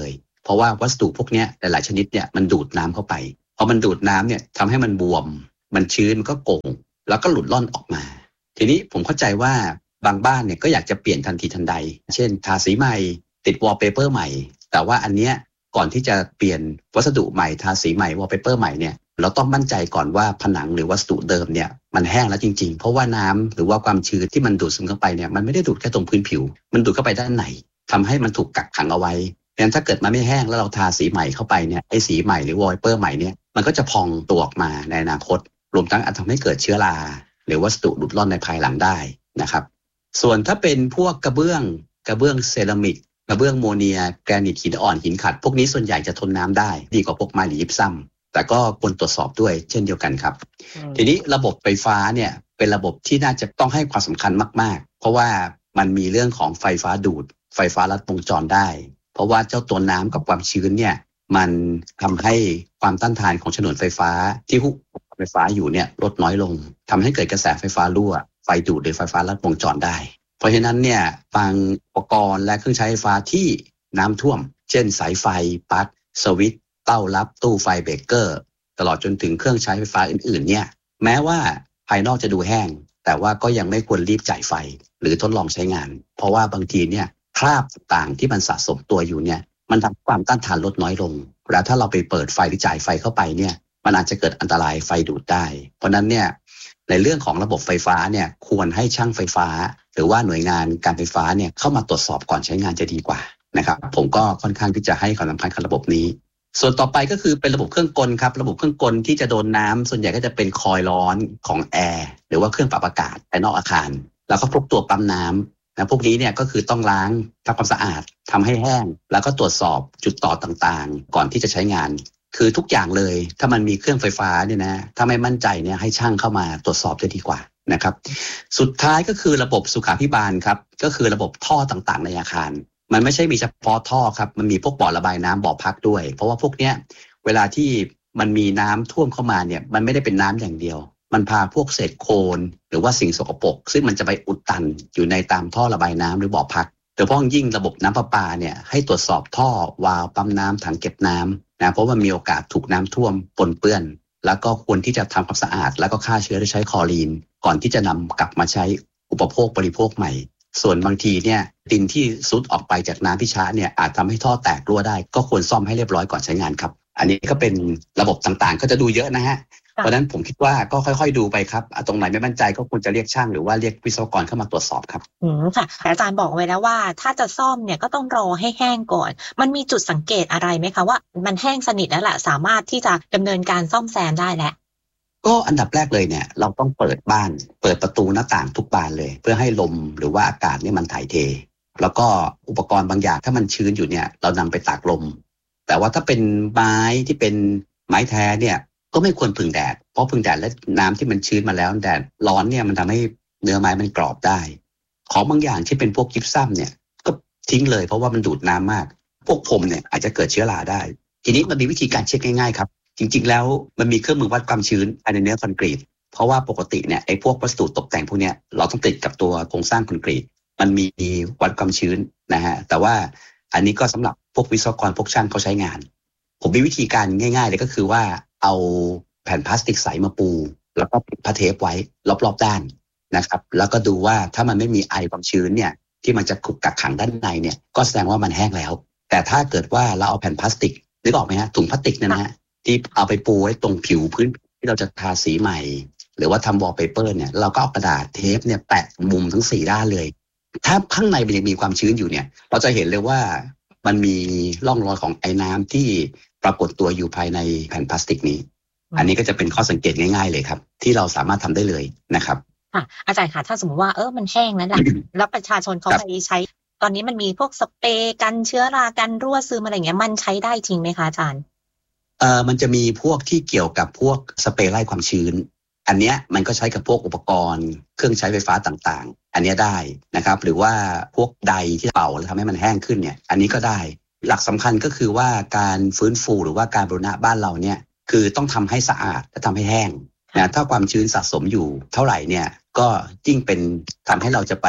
เพราะว่าวัสดุพวกนี้หลายๆชนิดเนี่ยมันดูดน้ำเข้าไปพอมันดูดน้ำเนี่ยทำให้มันบวมมันชื้นมันก็โก่งแล้วก็หลุดล่อนออกมาทีนี้ผมเข้าใจว่าบางบ้านเนี่ยก็อยากจะเปลี่ยนทันทีทันใดเช่นทาสีใหม่ติดวอลเปเปอร์ใหม่แต่ว่าอันเนี้ยก่อนที่จะเปลี่ยนวัสดุใหม่ทาสีใหม่วอลเปเปอร์ใหม่เนี่ยเราต้องมั่นใจก่อนว่าผนังหรือวัสดุเดิมเนี่ยมันแห้งแล้วจริงๆเพราะว่าน้ำหรือว่าความชื้นที่มันดูดซึมเข้าไปเนี่ยมันไม่ได้ดูดแค่ตรงพื้นผิวมันดูดเข้าไปด้านในทำให้มันถูกกักขังเอาไว้งั้นถ้าเกิดมันไม่แห้งแล้วเราทาสีใหม่เข้าไปเนี่ยไอ้สีใหม่หรือวอลเปเปอร์ใหม่เนี่ยมันก็จะพองตัวออกมาในอนาคตรวมทั้งอาจทำให้เกิดเชื้อราหรือวัสดุหลุดล่อนในภายหลังได้นะครับส่วนถ้าเป็นพวกกระเบื้องกระเบื้องเซรามิกกระเบื้องโมเนียแกรนิตหินอ่อนหินขัดพวกนี้ส่วนใหญ่จะทนน้ำได้ดีกว่าพวกไม้หรือยิปซัมแต่ก็ควรตรวจสอบด้วยเช่นเดียวกันครับทีนี้ระบบไฟฟ้าเนี่ยเป็นระบบที่น่าจะต้องให้ความสำคัญมากๆเพราะว่ามันมีเรื่องของไฟฟ้าดูดไฟฟ้าลัดวงจรได้เพราะว่าเจ้าตัวน้ำกับความชื้นเนี่ยมันทำให้ความต้านทานของฉนวนไฟฟ้าที่หุบไฟฟ้าอยู่เนี่ยลดน้อยลงทำให้เกิดกระแสไฟฟ้ารั่วไฟดูดหรือไฟฟ้าลัดวงจรได้เพราะฉะนั้นเนี่ยบางอุปกรณ์และเครื่องใช้ไฟฟ้าที่น้ำท่วมเช่นสายไฟปลั๊กสวิตช์เต้ารับตู้ไฟเบรกเกอร์ตลอดจนถึงเครื่องใช้ไฟฟ้าอื่นๆเนี่ยแม้ว่าภายนอกจะดูแห้งแต่ว่าก็ยังไม่ควรรีบจ่ายไฟหรือทดลองใช้งานเพราะว่าบางทีเนี่ยคราบต่างๆที่มันสะสมตัวอยู่เนี่ยมันทำความต้านทานลดน้อยลงแล้วถ้าเราไปเปิดไฟหรือจ่ายไฟเข้าไปเนี่ยมันอาจจะเกิดอันตรายไฟดูดได้เพราะนั้นเนี่ยในเรื่องของระบบไฟฟ้าเนี่ยควรให้ช่างไฟฟ้าหรือว่าหน่วยงานการไฟฟ้าเนี่ยเข้ามาตรวจสอบก่อนใช้งานจะดีกว่านะครับผมก็ค่อนข้างที่จะให้ความสำคัญกับระบบนี้ส่วนต่อไปก็คือเป็นระบบเครื่องกลครับระบบเครื่องกลที่จะโดนน้ำส่วนใหญ่ก็จะเป็นคอยล์ร้อนของแอร์หรือว่าเครื่องปรับอากาศภายนอกอาคารแล้วก็พวกตัวปั๊มน้ำนะพวกนี้เนี่ยก็คือต้องล้างทำความสะอาดทำให้แห้งแล้วก็ตรวจสอบจุดต่อต่างๆก่อนที่จะใช้งานคือทุกอย่างเลยถ้ามันมีเครื่องไฟฟ้าเนี่ยนะถ้าไม่มั่นใจเนี่ยให้ช่างเข้ามาตรวจสอบจะดีกว่านะครับสุดท้ายก็คือระบบสุขาภิบาลครับก็คือระบบท่อต่างๆในอาคารมันไม่ใช่มีเฉพาะท่อครับมันมีพวกบ่อระบายน้ำบ่อพักด้วยเพราะว่าพวกเนี้ยเวลาที่มันมีน้ำท่วมเข้ามาเนี่ยมันไม่ได้เป็นน้ำอย่างเดียวมันพาพวกเศษโคลนหรือว่าสิ่งสกปรกซึ่งมันจะไปอุดตันอยู่ในตามท่อระบายน้ำหรือบ่อพักโดยเฉพาะยิ่งระบบน้ำประปาเนี่ยให้ตรวจสอบท่อวาล์วปั๊มน้ำถังเก็บน้ำนะเพราะว่ามีโอกาสถูกน้ำท่วมปนเปื้อนแล้วก็ควรที่จะทำความสะอาดแล้วก็ฆ่าเชื้อด้วยใช้คลอรีนก่อนที่จะนำกลับมาใช้อุปโภคบริโภคใหม่ส่วนบางทีเนี่ยดินที่ซุดออกไปจากน้ำที่ช้าเนี่ยอาจทำให้ท่อแตกรั่วได้ก็ควรซ่อมให้เรียบร้อยก่อนใช้งานครับอันนี้ก็เป็นระบบต่างๆก็จะดูเยอะนะฮะเพราะฉะนั้นผมคิดว่าก็ค่อยๆดูไปครับตรงไหนไม่มั่นใจก็ควรจะเรียกช่างหรือว่าเรียกวิศวกรเข้ามาตรวจสอบครับอืมค่ะอาจารย์บอกไว้แล้วว่าถ้าจะซ่อมเนี่ยก็ต้องรอให้แห้งก่อนมันมีจุดสังเกตอะไรไหมคะว่ามันแห้งสนิทแล้วแหละสามารถที่จะดำเนินการซ่อมแซมได้แล้วก็อันดับแรกเลยเนี่ยเราต้องเปิดบ้านเปิดประตูหน้าต่างทุกบานเลยเพื่อให้ลมหรือว่าอากาศเนี่ยมันถ่ายเทแล้วก็อุปกรณ์บางอย่างถ้ามันชื้นอยู่เนี่ยเรานำไปตากลมแต่ว่าถ้าเป็นไม้ที่เป็นไม้แท้เนี่ยก็ไม่ควรพึ่งแดดเพราะพึ่งแดดและน้ำที่มันชื้นมาแล้วแดดร้อนเนี่ยมันทำให้เนื้อไม้มันกรอบได้ของบางอย่างที่เป็นพวกยิปซัมเนี่ยก็ทิ้งเลยเพราะว่ามันดูดน้ำมากพวกผมเนี่ยอาจจะเกิดเชื้อราได้ทีนี้มันมีวิธีการเช็คง่ายๆครับจริงๆแล้วมันมีเครื่องมือวัดความชื้นภายในเนื้อคอนกรีตเพราะว่าปกติเนี่ยไอ้พวกวัสดุตกแต่งพวกเนี้ยเราต้องติดกับตัวโครงสร้างคอนกรีตมันมีวัดความชื้นนะฮะแต่ว่าอันนี้ก็สำหรับพวกวิศวกรพวกช่างเขาใช้งานผมมีวิธีการง่ายๆเลยก็คือว่าเอาแผ่นพลาสติกใสมาปูแล้วก็ปิดผ้าเทปไว้รอบๆด้านนะครับแล้วก็ดูว่าถ้ามันไม่มีไอความชื้นเนี่ยที่มันจะคุกกักขังด้านในเนี่ยก็แสดงว่ามันแห้งแล้วแต่ถ้าเกิดว่าเราเอาแผ่นพลาสติกนึกออกไหมฮะถุงพลาสติกนั่นนะฮะที่เอาไปปูไว้ตรงผิวพื้นที่เราจะทาสีใหม่หรือว่าทำวอลเปเปอร์เนี่ยเราก็เอากระดาษเทปเนี่ยแปะมุมทั้งสี่ด้านเลยถ้าข้างในมันยังมีความชื้นอยู่เนี่ยเราจะเห็นเลยว่ามันมีร่องรอยของไอ้น้ำที่ปรากฏตัวอยู่ภายในแผ่นพลาสติกนี้อันนี้ก็จะเป็นข้อสังเกตง่ายๆเลยครับที่เราสามารถทำได้เลยนะครับค่ะอาจารย์ค่ะถ้าสมมติว่าเออมันแห้งแล้วแหละแล้วประชาชนเขาไปใช้ตอนนี้มันมีพวกสเปรย์กันเชื้อรากันรั่วซึมอะไรเงี้ยมันใช้ได้จริงไหมคะอาจารย์เอ่อมันจะมีพวกที่เกี่ยวกับพวกสเปรย์ไล่ความชื้นอันเนี้ยมันก็ใช้กับพวกอุปกรณ์เครื่องใช้ไฟฟ้าต่างๆอันเนี้ยได้นะครับหรือว่าพวกใดที่เป่าแล้วทำให้มันแห้งขึ้นเนี่ยอันนี้ก็ได้หลักสำคัญก็คือว่าการฟื้นฟูหรือว่าการบูรณะบ้านเราเนี่ยคือต้องทำให้สะอาดและทำให้แห้งนะถ้าความชื้นสะสมอยู่เท่าไหร่เนี่ยก็ยิ่งเป็นทำให้เราจะไป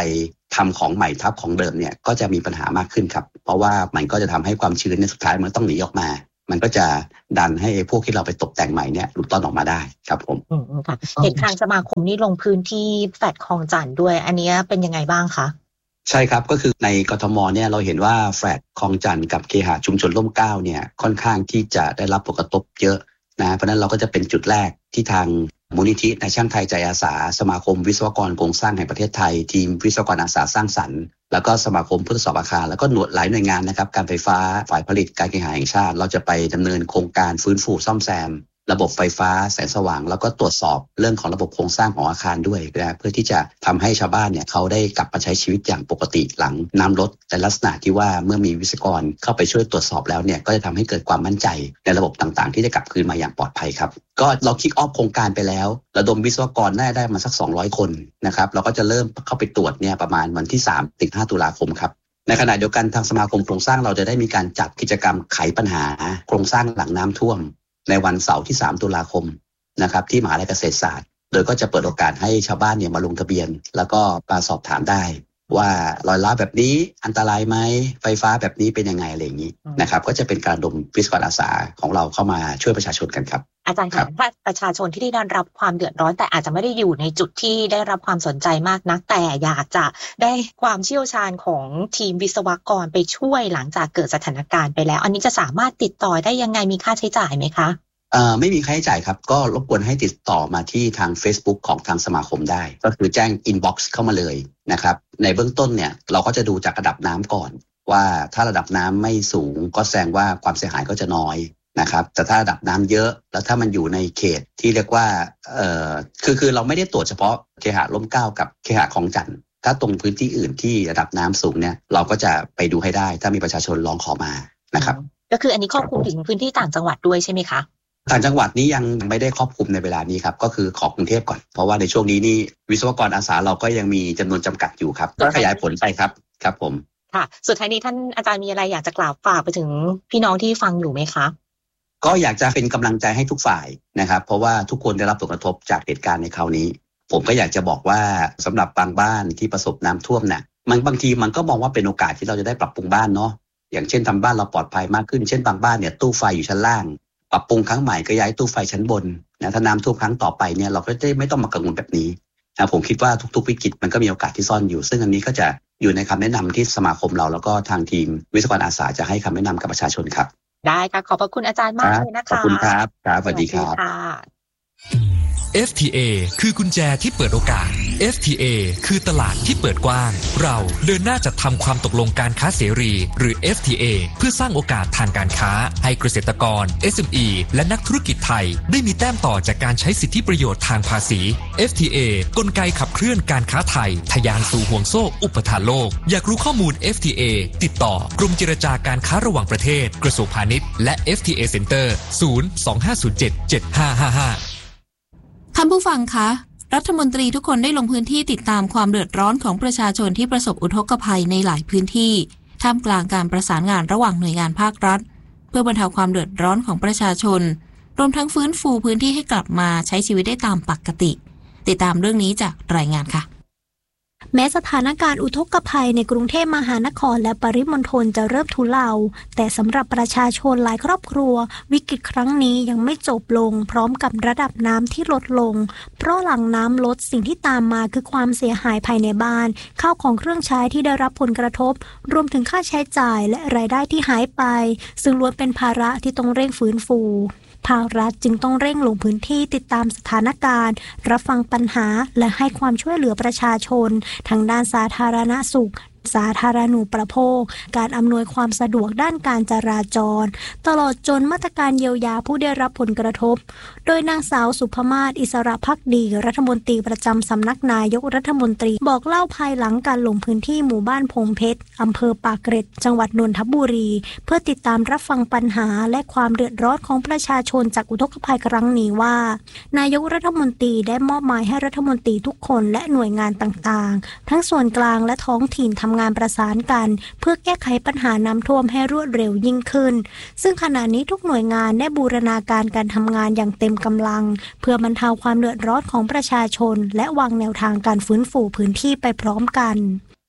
ทำของใหม่ทับของเดิมเนี่ยก็จะมีปัญหามากขึ้นครับเพราะว่ามันก็จะทำให้ความชื้นในสุดท้ายมันต้องหนีออกมามันก็จะดันให้พวกที่เราไปตกแต่งใหม่เนี่ยหลุดต้อนออกมาได้ครับผมอืมค่ะเห็นทางสมาคมนี่ลงพื้นที่แฟลตคลองจันทน์ด้วยอันนี้เป็นยังไงบ้างคะใช่ครับก็คือในกทมเนี่ยเราเห็นว่าแฟลตคลองจันทน์กับเคหะชุมชนร่มเกล้าเนี่ยค่อนข้างที่จะได้รับผลกระทบเยอะนะเพราะนั้นเราก็จะเป็นจุดแรกที่ทางมูลนิธินายช่างไทยใจอาสาสมาคมวิศวกรโครงสร้างแห่งประเทศไทยทีมวิศวกรอาสาสร้างสรรค์แล้วก็สมาคมผู้ทดสอบอาคารแล้วก็หน่วยหลายหน่วยงานนะครับการไฟฟ้าฝ่ายผลิตการเคหะแห่งชาติเราจะไปดำเนินโครงการฟื้นฟูซ่อมแซมระบบไฟฟ้าแสงสว่างแล้วก็ตรวจสอบเรื่องของระบบโครงสร้างของอาคารด้วยนะเพื่อที่จะทำให้ชาวบ้านเนี่ยเขาได้กลับมาใช้ชีวิตอย่างปกติหลังน้ำลดในลักษณะที่ว่าเมื่อมีวิศวกรเข้าไปช่วยตรวจสอบแล้วเนี่ยก็จะทำให้เกิดความมั่นใจในระบบต่างๆที่จะกลับคืนมาอย่างปลอดภัยครับก็เราคิกออฟโครงการไปแล้วระดมวิศวกรน่าจะได้มาสักสองร้อยคนนะครับเราก็จะเริ่มเข้าไปตรวจเนี่ยประมาณวันที่สามถึงห้าตุลาคมครับในขณะเดียวกันทางสมาคมโครงสร้างเราจะได้มีการจัดกิจกรรมไขปัญหาโครงสร้างหลังน้ำท่วมในวันเสาร์ที่สามตุลาคมนะครับที่มหาวิทยาลัยเกษตรศาสตร์โดยก็จะเปิดโอกาสให้ชาวบ้านเนี่ยมาลงทะเบียนแล้วก็มาสอบถามได้ว่ารอยร้าวแบบนี้อันตรายไหมไฟฟ้าแบบนี้เป็นยังไงอะไรอย่างนี้นะครับก็จะเป็นการดมวิศวกรอาสาของเราเข้ามาช่วยประชาชนกันครับอาจารย์คะถ้าประชาชนที่ได้รับความเดือดร้อนแต่อาจจะไม่ได้อยู่ในจุดที่ได้รับความสนใจมากนักแต่อยากจะได้ความเชี่ยวชาญของทีมวิศวกรไปช่วยหลังจากเกิดสถานการณ์ไปแล้วอันนี้จะสามารถติดต่อได้ยังไงมีค่าใช้จ่ายไหมคะเอ่อไม่มีค่าใช้จ่ายครับก็รบกวนให้ติดต่อมาที่ทาง Facebook ของทางสมาคมได้ก็คือแจ้ง inbox เข้ามาเลยนะครับในเบื้องต้นเนี่ยเราก็จะดูจากระดับน้ำก่อนว่าถ้าระดับน้ำไม่สูงก็แสดงว่าความเสียหายก็จะน้อยนะครับแต่ถ้าระดับน้ำเยอะแล้วถ้ามันอยู่ในเขตที่เรียกว่าเอ่อคือคือเราไม่ได้ตรวจเฉพาะเคหะร่มเกล้ากับเคหะคลองจันทน์ถ้าตรงพื้นที่อื่นที่ระดับน้ำสูงเนี่ยเราก็จะไปดูให้ได้ถ้ามีประชาชนร้องขอมานะครับก็คืออันนี้ครอบคลุมถึงพื้นที่ต่างจังหวัดด้วยใช่ไหมคะต่างจังหวัดนี้ยังไม่ได้ครอบคลุมในเวลานี้ครับก็คือขอกรุงเทพก่อนเพราะว่าในช่วงนี้นี่วิศวกรอาสาเราก็ยังมีจำนวนจำกัดอยู่ครับก็ขยายผลไปครับครับผมค่ะสุดท้ายนี้ท่านอาจารย์มีอะไรอยากจะกล่าวฝากไปถึงพี่น้องที่ฟังอยู่ไหมคะก็อยากจะเป็นกำลังใจให้ทุกฝ่ายนะครับเพราะว่าทุกคนได้รับผลกระทบจากเหตุการณ์ในคราวนี้ผมก็อยากจะบอกว่าสำหรับบางบ้านที่ประสบน้ำท่วมเนี่ยมันบางทีมันก็มองว่าเป็นโอกาสที่เราจะได้ปรับปรุงบ้านเนาะอย่างเช่นทำบ้านเราปลอดภัยมากขึ้นเช่นบางบ้านเนี่ยตู้ไฟอยู่ชั้นล่างปรับปรุงครั้งใหม่ก็ย้ายตู้ไฟชั้นบนนะถ้าน้ำท่วมครั้งต่อไปเนี่ยเราก็จะไม่ต้องมากังวลแบบนี้นะผมคิดว่าทุกๆวิกฤตมันก็มีโอกาสที่ซ่อนอยู่ซึ่งอันนี้ก็จะอยู่ในคำแนะนำที่สมาคมเราแล้วก็ทางทีมวิศวกรอาสาจะให้คำแนะนำกับประชาชนครับได้ค่ะขอบพระคุณอาจารย์มากเลยนะคะขอบคุณครับครับสวัสดีครับเอฟ ที เอ คือกุญแจที่เปิดโอกาส เอฟ ที เอ คือตลาดที่เปิดกว้างเราเดินหน้าจัดทำความตกลงการค้าเสรีหรือ เอฟ ที เอ เพื่อสร้างโอกาสทางการค้าให้เกษตรกร เอส เอ็ม อี และนักธุรกิจไทยได้มีแต้มต่อจากการใช้สิทธิประโยชน์ทางภาษี เอฟ ที เอ กลไกขับเคลื่อนการค้าไทยทะยานสู่ห่วงโซ่อุปทานโลกอยากรู้ข้อมูล เอฟ ที เอ ติดต่อกรมเจรจาการค้าระหว่างประเทศกระทรวงพาณิชย์และ เอฟ ที เอ Center ศูนย์ สอง ห้า ศูนย์ เจ็ด เจ็ด ห้า ห้า ห้าท่านผู้ฟังคะรัฐมนตรีทุกคนได้ลงพื้นที่ติดตามความเดือดร้อนของประชาชนที่ประสบอุทกภัยในหลายพื้นที่ท่ามกลางการประสานงานระหว่างหน่วยงานภาครัฐเพื่อบรรเทาความเดือดร้อนของประชาชนรวมทั้งฟื้นฟูพื้นที่ให้กลับมาใช้ชีวิตได้ตามปกติติดตามเรื่องนี้จากรายงานค่ะแม้สถานการณ์อุทกภัยในกรุงเทพมหานครและปริมณฑลจะเริ่มทุเลาแต่สำหรับประชาชนหลายครอบครัววิกฤตครั้งนี้ยังไม่จบลงพร้อมกับระดับน้ำที่ลดลงเพราะหลังน้ำลดสิ่งที่ตามมาคือความเสียหายภายในบ้านข้าวของเครื่องใช้ที่ได้รับผลกระทบรวมถึงค่าใช้จ่ายและรายได้ที่หายไปซึ่งล้วนเป็นภาระที่ต้องเร่งฟื้นฟูภาครัฐจึงต้องเร่งลงพื้นที่ติดตามสถานการณ์รับฟังปัญหาและให้ความช่วยเหลือประชาชนทางด้านสาธารณสุขสาธารณูปโภคการอำนวยความสะดวกด้านการจราจรตลอดจนมาตรการเยียวยาผู้ได้รับผลกระทบโดยนางสาวสุภมาศอิสระภักดีรัฐมนตรีประจำสำนักนายกรัฐมนตรีบอกเล่าภายหลังการลงพื้นที่หมู่บ้านพงเพชรอำเภอปากเกร็ดจังหวัดนนทบุรีเพื่อติดตามรับฟังปัญหาและความเดือดร้อนของประชาชนจากอุทกภัยครั้งนี้ว่านายกรัฐมนตรีได้มอบหมายให้รัฐมนตรีทุกคนและหน่วยงานต่างๆทั้งส่วนกลางและท้องถิ่นทำงานประสานกันเพื่อแก้ไขปัญหาน้ำท่วมให้รวดเร็วยิ่งขึ้นซึ่งขณะนี้ทุกหน่วยงานได้บูรณาการการทำงานอย่างเต็มกำลังเพื่อบรรเทาความเดือดร้อนของประชาชนและวางแนวทางการฟื้นฟูพื้นที่ไปพร้อมกัน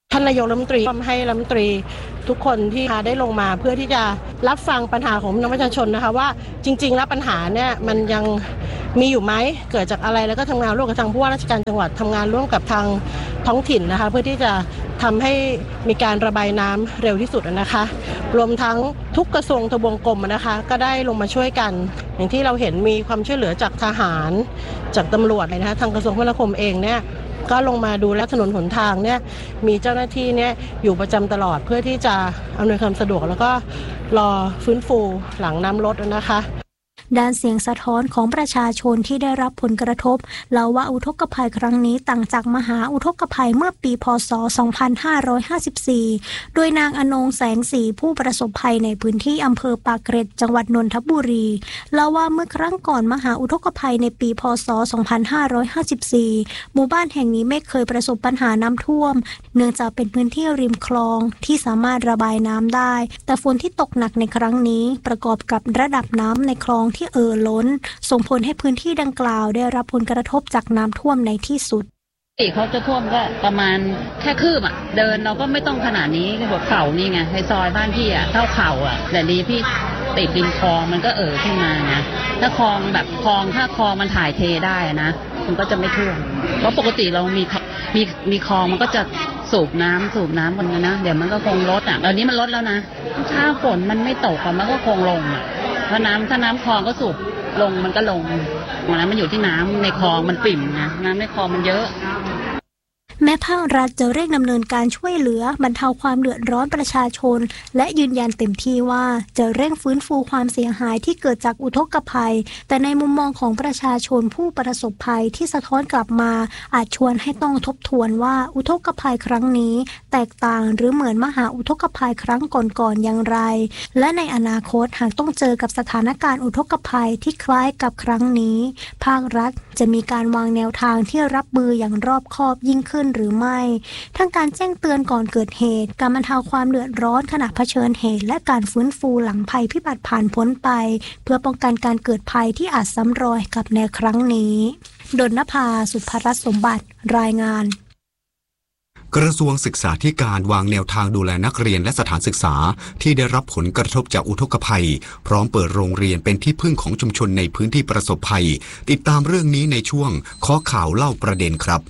ท่านนายกรัฐมนตรีให้รัฐมนตรีทุกคนที่ได้ลงมาเพื่อที่จะรับฟังปัญหาของพี่น้องประชาชนนะคะว่าจริงๆแล้วปัญหาเนี่ยมันยังมีอยู่ไหมเกิดจากอะไรแล้วก็ทำงานร่วมกับทางผู้ว่าราชการจังหวัดทำงานร่วมกับทางท้องถิ่นนะคะเพื่อที่จะทำให้มีการระบายน้ำเร็วที่สุดนะคะรวมทั้งทุกกระทรวงทบวงกรมนะคะก็ได้ลงมาช่วยกันอย่างที่เราเห็นมีความช่วยเหลือจากทหารจากตำรวจเลยนะคะทางกระทรวงคมนาคมเองเนี่ยก็ลงมาดูแลถนนหนทางเนี่ยมีเจ้าหน้าที่เนี่ยอยู่ประจำตลอดเพื่อที่จะอำนวยความสะดวกแล้วก็รอฟื้นฟูหลังน้ำลดนะคะด้านเสียงสะท้อนของประชาชนที่ได้รับผลกระทบเล่าว่าอุทกภัยครั้งนี้ต่างจากมหาอุทกภัยเมื่อปีพ.ศ. สองพันห้าร้อยห้าสิบสี่โดยนางอนงแสงสีผู้ประสบภัยในพื้นที่อำเภอปากเกร็ดจังหวัดนนทบุรีเล่าว่าเมื่อครั้งก่อนมหาอุทกภัยในปีพ.ศ. สองพันห้าร้อยห้าสิบสี่หมู่บ้านแห่งนี้ไม่เคยประสบปัญหาน้ำท่วมเนื่องจากเป็นพื้นที่ริมคลองที่สามารถระบายน้ำได้แต่ฝนที่ตกหนักในครั้งนี้ประกอบกับระดับน้ำในคลองที่เอ่อล้นส่งผลให้พื้นที่ดังกล่าวได้รับผลกระทบจากน้ำท่วมในที่สุดปีเขาจะท่วมก็ประมาณแค่คืบอ่ะเดินเราก็ไม่ต้องขนาดนี้หัวเข่านี่ไงในซอยบ้านพี่อ่ะเท่าเข่าอ่ะแต่ดีพี่ติดริมคลองมันก็เอ่อขึ้นมานะถ้าคลองแบบคลองถ้าคลองมันถ่ายเทได้นะมันก็จะไม่ท่วมเพราะปกติเรามีมีมีคลองมันก็จะสูบน้ำสูบน้ำกันนะเดี๋ยวมันก็คงลดอ่ะตอนนี้มันลดแล้วนะถ้าฝนมันไม่ตกมันก็คงลงอ่ะถ้าน้ำถ้าน้ำคลองก็สูบลงมันก็ลงน้ำมันอยู่ที่น้ำในคลองมันปิ่มนะน้ำในคลองมันเยอะแม้ภาครัฐจะเร่งดำเนินการช่วยเหลือบรรเทาความเดือดร้อนประชาชนและยืนยันเต็มที่ว่าจะเร่งฟื้นฟูความเสียหายที่เกิดจากอุทกภัยแต่ในมุมมองของประชาชนผู้ประสบภัยที่สะท้อนกลับมาอาจชวนให้ต้องทบทวนว่าอุทกภัยครั้งนี้แตกต่างหรือเหมือนมหาอุทกภัยครั้งก่อนๆอย่างไรและในอนาคตหากต้องเจอกับสถานการณ์อุทกภัยที่คล้ายกับครั้งนี้ภาครัฐจะมีการวางแนวทางที่รับมืออย่างรอบคอบยิ่งขึ้นหรือไม่ทั้งการแจ้งเตือนก่อนเกิดเหตุการบรรเทาความเดือดร้อนขณะเผชิญเหตุและการฟื้นฟูหลังภัยพิบัติผ่านพ้นไปเพื่อป้องกันการเกิดภัยที่อาจซ้ำรอยกับในครั้งนี้ดลนภา สุภรัตน์สมบัติรายงานกระทรวงศึกษาธิการวางแนวทางดูแลนักเรียนและสถานศึกษาที่ได้รับผลกระทบจากอุทกภัยพร้อมเปิดโรงเรียนเป็นที่พึ่งของชุมชนในพื้นที่ประสบภัยติดตามเรื่องนี้ในช่วงข้อข่าวเล่าประเด็นครับ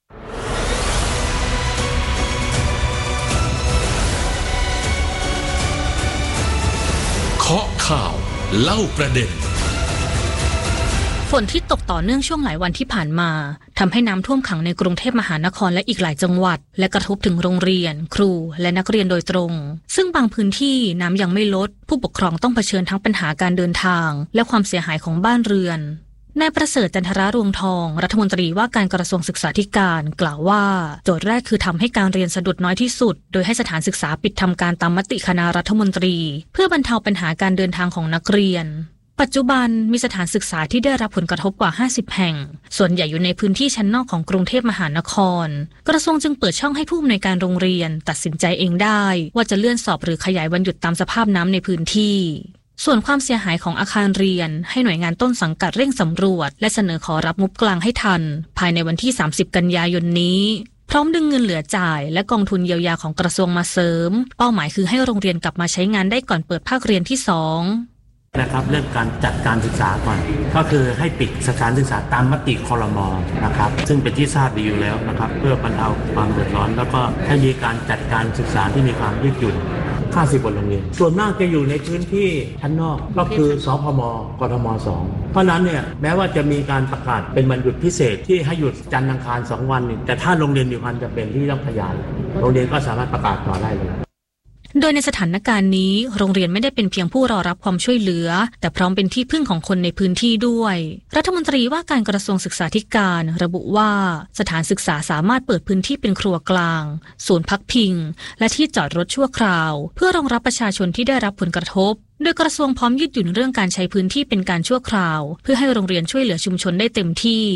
เคาะข่าวเล่าประเด็นฝนที่ตกต่อเนื่องช่วงหลายวันที่ผ่านมาทำให้น้ำท่วมขังในกรุงเทพมหานครและอีกหลายจังหวัดและกระทบถึงโรงเรียนครูและนักเรียนโดยตรงซึ่งบางพื้นที่น้ำยังไม่ลดผู้ปกครองต้องเผชิญทั้งปัญหาการเดินทางและความเสียหายของบ้านเรือนนายประเสริฐจันทรารวงทองรัฐมนตรีว่าการกระทรวงศึกษาธิการกล่าวว่าโจทย์แรกคือทำให้การเรียนสะดุดน้อยที่สุดโดยให้สถานศึกษาปิดทำการตามมติคณะรัฐมนตรีเพื่อบรรเทาปัญหาการเดินทางของนักเรียนปัจจุบันมีสถานศึกษาที่ได้รับผลกระทบกว่าห้าสิบแห่งส่วนใหญ่อยู่ในพื้นที่ชั้นนอกของกรุงเทพมหานครกระทรวงจึงเปิดช่องให้ผู้อำนวยการโรงเรียนตัดสินใจเองได้ว่าจะเลื่อนสอบหรือขยายวันหยุดตามสภาพน้ำในพื้นที่ส่วนความเสียหายของอาคารเรียนให้หน่วยงานต้นสังกัดเร่งสำรวจและเสนอขอรับงบกลางให้ทันภายในวันที่สามสิบกันยายนนี้พร้อมดึงเงินเหลือจ่ายและกองทุนเยียวยาของกระทรวงมาเสริมเป้าหมายคือให้โรงเรียนกลับมาใช้งานได้ก่อนเปิดภาคเรียนที่สองนะครับเรื่องการจัดการศึกษาก่อนก็คือให้ปิดสถานศึกษาตามมติครม.นะครับซึ่งเป็นที่ทราบดีอยู่แล้วนะครับเพื่อบรรเทาความเดือดร้อนแล้วก็ให้มีการจัดการศึกษาที่มีความยืดหยุ่นห้าสิบกว่าโรงเรียนส่วนมากจะอยู่ในพื้นที่ชั้นนอกก็คือสพม.กทม.สองเพราะนั้นเนี่ยแม้ว่าจะมีการประกาศเป็นวันหยุดพิเศษที่ให้หยุดจันทร์อังคารสองวันแต่ถ้าโรงเรียนมีความจำเป็นที่ต้องขยายโรงเรียนก็สามารถประกาศต่อได้เลยโดยในสถานการณ์นี้โรงเรียนไม่ได้เป็นเพียงผู้รอรับความช่วยเหลือแต่พร้อมเป็นที่พึ่งของคนในพื้นที่ด้วยรัฐมนตรีว่าการกระทรวงศึกษาธิการระบุว่าสถานศึกษาสามารถเปิดพื้นที่เป็นครัวกลางศูนย์พักพิงและที่จอดรถชั่วคราวเพื่อรองรับประชาชนที่ได้รับผลกระทบโดยกระทรวงพร้อมยืดหยุ่นเรื่องการใช้พื้นที่เป็นการชั่วคราวเพื่อให้โรงเรียนช่วยเหลือชุมชนได้เต็มที่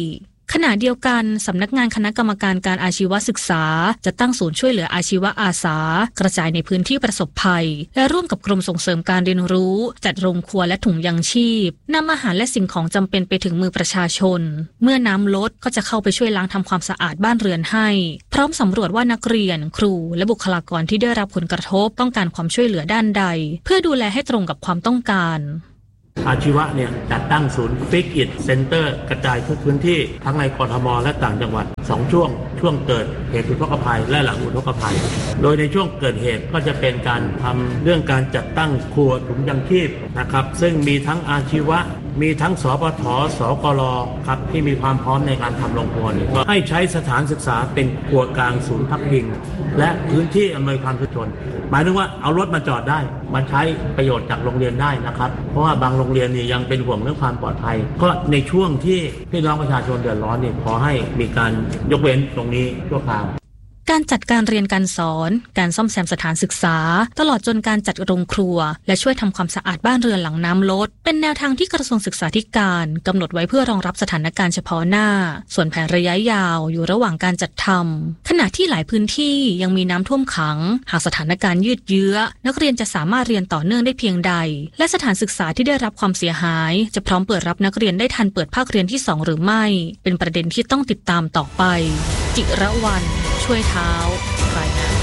ขณะเดียวกันสำนักงานคณะกรรมการการอาชีวศึกษาจะตั้งศูนย์ช่วยเหลืออาชีวอาสากระจายในพื้นที่ประสบภัยและร่วมกับกรมส่งเสริมการเรียนรู้จัดโรงครัวและถุงยังชีพนำอาหารและสิ่งของจำเป็นไปถึงมือประชาชนเมื่อน้ำลดก็จะเข้าไปช่วยล้างทำความสะอาดบ้านเรือนให้พร้อมสำรวจว่านักเรียนครูและบุคลากรที่ได้รับผลกระทบต้องการความช่วยเหลือด้านใดเพื่อดูแลให้ตรงกับความต้องการอาชีวะเนี่ยจัดตั้งศูนย์ Fix It Center กระจายทุกพื้นที่ทั้งในกทมและต่างจังหวัดสองช่วงช่วงเกิดเหตุอุทกภัยและหลังอุทกภัยโดยในช่วงเกิดเหตุก็จะเป็นการทำเรื่องการจัดตั้งครัวถุงยังชีพนะครับซึ่งมีทั้งอาชีวะมีทั้งสปท.สกล.ครับที่มีความพร้อมในการทำโรงครัวเนี่ยก็ให้ใช้สถานศึกษาเป็นครัวกลางศูนย์พักพิงและพื้นที่อำนวยความสะดวกหมายถึงว่าเอารถมาจอดได้มาใช้ประโยชน์จากโรงเรียนได้นะครับเพราะว่าบางโรงเรียนนี่ยังเป็นห่วงเรื่องความปลอดภัยก็ในช่วงที่พี่น้องประชาชนเดือดร้อนนี่ขอให้มีการยกเว้นตรงนี้ชั่วคราวการจัดการเรียนการสอนการซ่อมแซมสถานศึกษาตลอดจนการจัดโรงครัวและช่วยทำความสะอาดบ้านเรือนหลังน้ำลดเป็นแนวทางที่กระทรวงศึกษาธิการกำหนดไว้เพื่อรองรับสถานการณ์เฉพาะหน้าส่วนแผนระยะยาวอยู่ระหว่างการจัดทำขณะที่หลายพื้นที่ยังมีน้ำท่วมขังหากสถานการณ์ยืดเยื้อนักเรียนจะสามารถเรียนต่อเนื่องได้เพียงใดและสถานศึกษาที่ได้รับความเสียหายจะพร้อมเปิดรับนักเรียนได้ทันเปิดภาคเรียนที่สองหรือไม่เป็นประเด็นที่ต้องติดตามต่อไปจิระวรรณช่วยเท้ารายงาน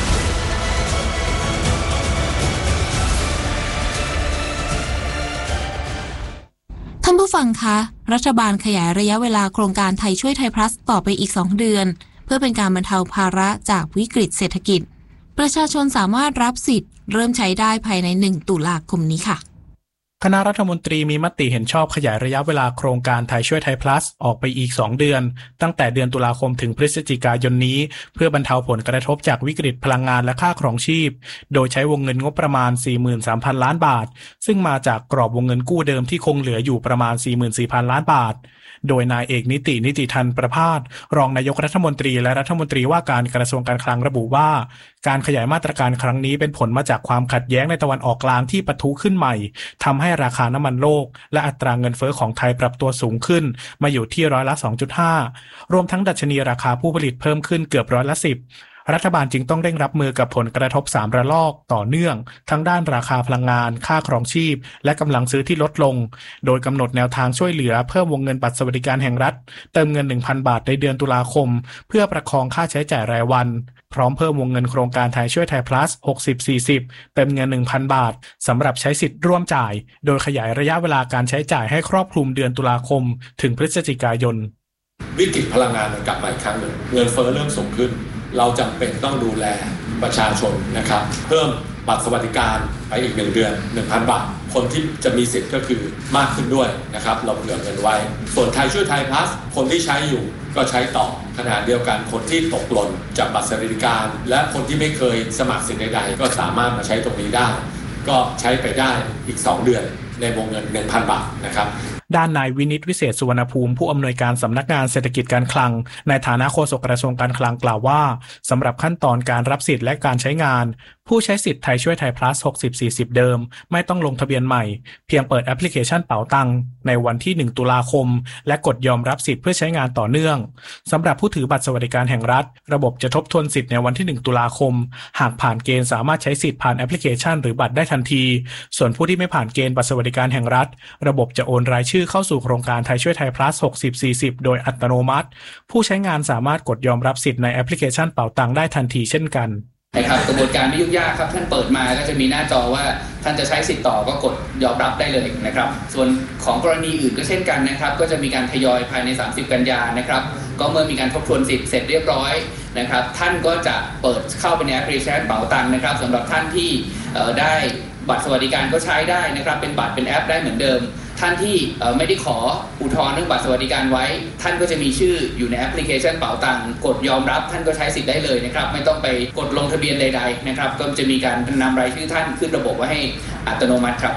ท่านผู้ฟังคะรัฐบาลขยายระยะเวลาโครงการไทยช่วยไทยพลัสต่อไปอีกสองเดือนเพื่อเป็นการบรรเทาภาระจากวิกฤตเศรษฐกิจประชาชนสามารถรับสิทธิ์เริ่มใช้ได้ภายในหนึ่งตุลาคมนี้ค่ะคณะรัฐมนตรีมีมติเห็นชอบขยายระยะเวลาโครงการไทยช่วยไทยพลัสออกไปอีกสองเดือนตั้งแต่เดือนตุลาคมถึงพฤศจิกายนนี้เพื่อบรรเทาผลกระทบจากวิกฤตพลังงานและค่าครองชีพโดยใช้วงเงินงบประมาณ สี่หมื่นสามพัน ล้านบาทซึ่งมาจากกรอบวงเงินกู้เดิมที่คงเหลืออยู่ประมาณ สี่หมื่นสี่พัน ล้านบาทโดยนายเอกนิตินิติทันประภาสรองนายกรัฐมนตรีและรัฐมนตรีว่าการกระทรวงการคลังระบุว่าการขยายมาตรการครั้งนี้เป็นผลมาจากความขัดแย้งในตะวันออกกลางที่ปะทุขึ้นใหม่ทำให้ราคาน้ำมันโลกและอัตราเงินเฟ้อของไทยปรับตัวสูงขึ้นมาอยู่ที่ร้อยละ สองจุดห้า รวมทั้งดัชนีราคาผู้ผลิตเพิ่มขึ้นเกือบร้อยละสิบรัฐบาลจึงต้องเร่งรับมือกับผลกระทบสามระลอกต่อเนื่องทั้งด้านราคาพลังงานค่าครองชีพและกำลังซื้อที่ลดลงโดยกำหนดแนวทางช่วยเหลือเพิ่มวงเงินบัตรสวัสดิการแห่งรัฐเติมเงิน หนึ่งพัน บาทในเดือนตุลาคมเพื่อประคองค่าใช้จ่ายรายวันพร้อมเพิ่มวงเงินโครงการไทยช่วยไทยพลัส หกสิบ สี่สิบ เติมเงิน หนึ่งพัน บาทสำหรับใช้สิทธิ์ร่วมจ่ายโดยขยายระยะเวลาการใช้จ่ายให้ครอบคลุมเดือนตุลาคมถึงพฤศจิกายนวิกฤตพลังงานมันกลับมาอีกครั้งหนึ่งเงินเฟ้อเริ่มสูงขึ้นเราจำเป็นต้องดูแลประชาชนนะครับเพิ่มบัตรสวัสดิการไปอีกหนึ่งเดือน หนึ่งพัน บาทคนที่จะมีสิทธิ์ก็คือมากขึ้นด้วยนะครับเราเหลือเงินไว้ส่วนไทยช่วยไทยพลัสคนที่ใช้อยู่ก็ใช้ต่อขณะเดียวกันคนที่ตกหล่นจากบัตรสวัสดิการและคนที่ไม่เคยสมัครสิ่งใดๆก็สามารถมาใช้ตรงนี้ได้ก็ใช้ไปได้อีกสองเดือนในวงเงิน หนึ่งพัน บาทนะครับด้านนายวินิตวิเศษสุวรรณภูมิผู้อำนวยการสำนักงานเศรษฐกิจการคลังในฐานะโฆษกกระทรวงการคลังกล่าวว่าสำหรับขั้นตอนการรับสิทธิ์และการใช้งานผู้ใช้สิทธิ์ไทยช่วยไทยพลัส หกสิบ สี่สิบ เดิมไม่ต้องลงทะเบียนใหม่เพียงเปิดแอปพลิเคชันเป๋าตังในวันที่หนึ่งตุลาคมและกดยอมรับสิทธิ์เพื่อใช้งานต่อเนื่องสำหรับผู้ถือบัตรสวัสดิการแห่งรัฐระบบจะทบทวนสิทธิ์ในวันที่หนึ่งตุลาคมหากผ่านเกณฑ์สามารถใช้สิทธิ์ผ่านแอปพลิเคชันหรือบัตรได้ทันทีส่วนผู้ที่ไม่ผ่านเกณฑ์บัตรสวัสดิการแห่งรัฐระบบจะโอนรายชื่อเข้าสู่โครงการไทยช่วยไทยพลัส หกสิบ สี่สิบ โดยอัตโนมัติผู้ใช้งานสามารถกดยอมรับสิทธิ์ในแอปพลิเคชันเป๋าตังได้ทันทีเช่นกันนะครับกระบวนการไม่ยุ่งยากครับท่านเปิดมาก็จะมีหน้าจอว่าท่านจะใช้สิทธิ์ต่อก็กดยอมรับได้เลยนะครับส่วนของกรณีอื่นก็เช่นกันนะครับก็จะมีการทยอยภายในสามสิบกันยานะครับก็เมื่อมีการทบทวนสิทธิ์เสร็จเรียบร้อยนะครับท่านก็จะเปิดเข้าไปในแอปพลิเคชันเป๋าตังนะครับสำหรับท่านที่ได้บัตรสวัสดิการก็ใช้ได้นะครับเป็นบัตรเป็นแอปได้เหมือนเดิมท่านที่ไม่ได้ขออุทธรณ์เรื่องบัตรสวัสดิการไว้ท่านก็จะมีชื่ออยู่ในแอปพลิเคชันเป๋าตังกดยอมรับท่านก็ใช้สิทธิ์ได้เลยนะครับไม่ต้องไปกดลงทะเบียนใดๆนะครับก็จะมีการนำรายชื่อท่านขึ้นระบบไว้ให้อัตโนมัติครับ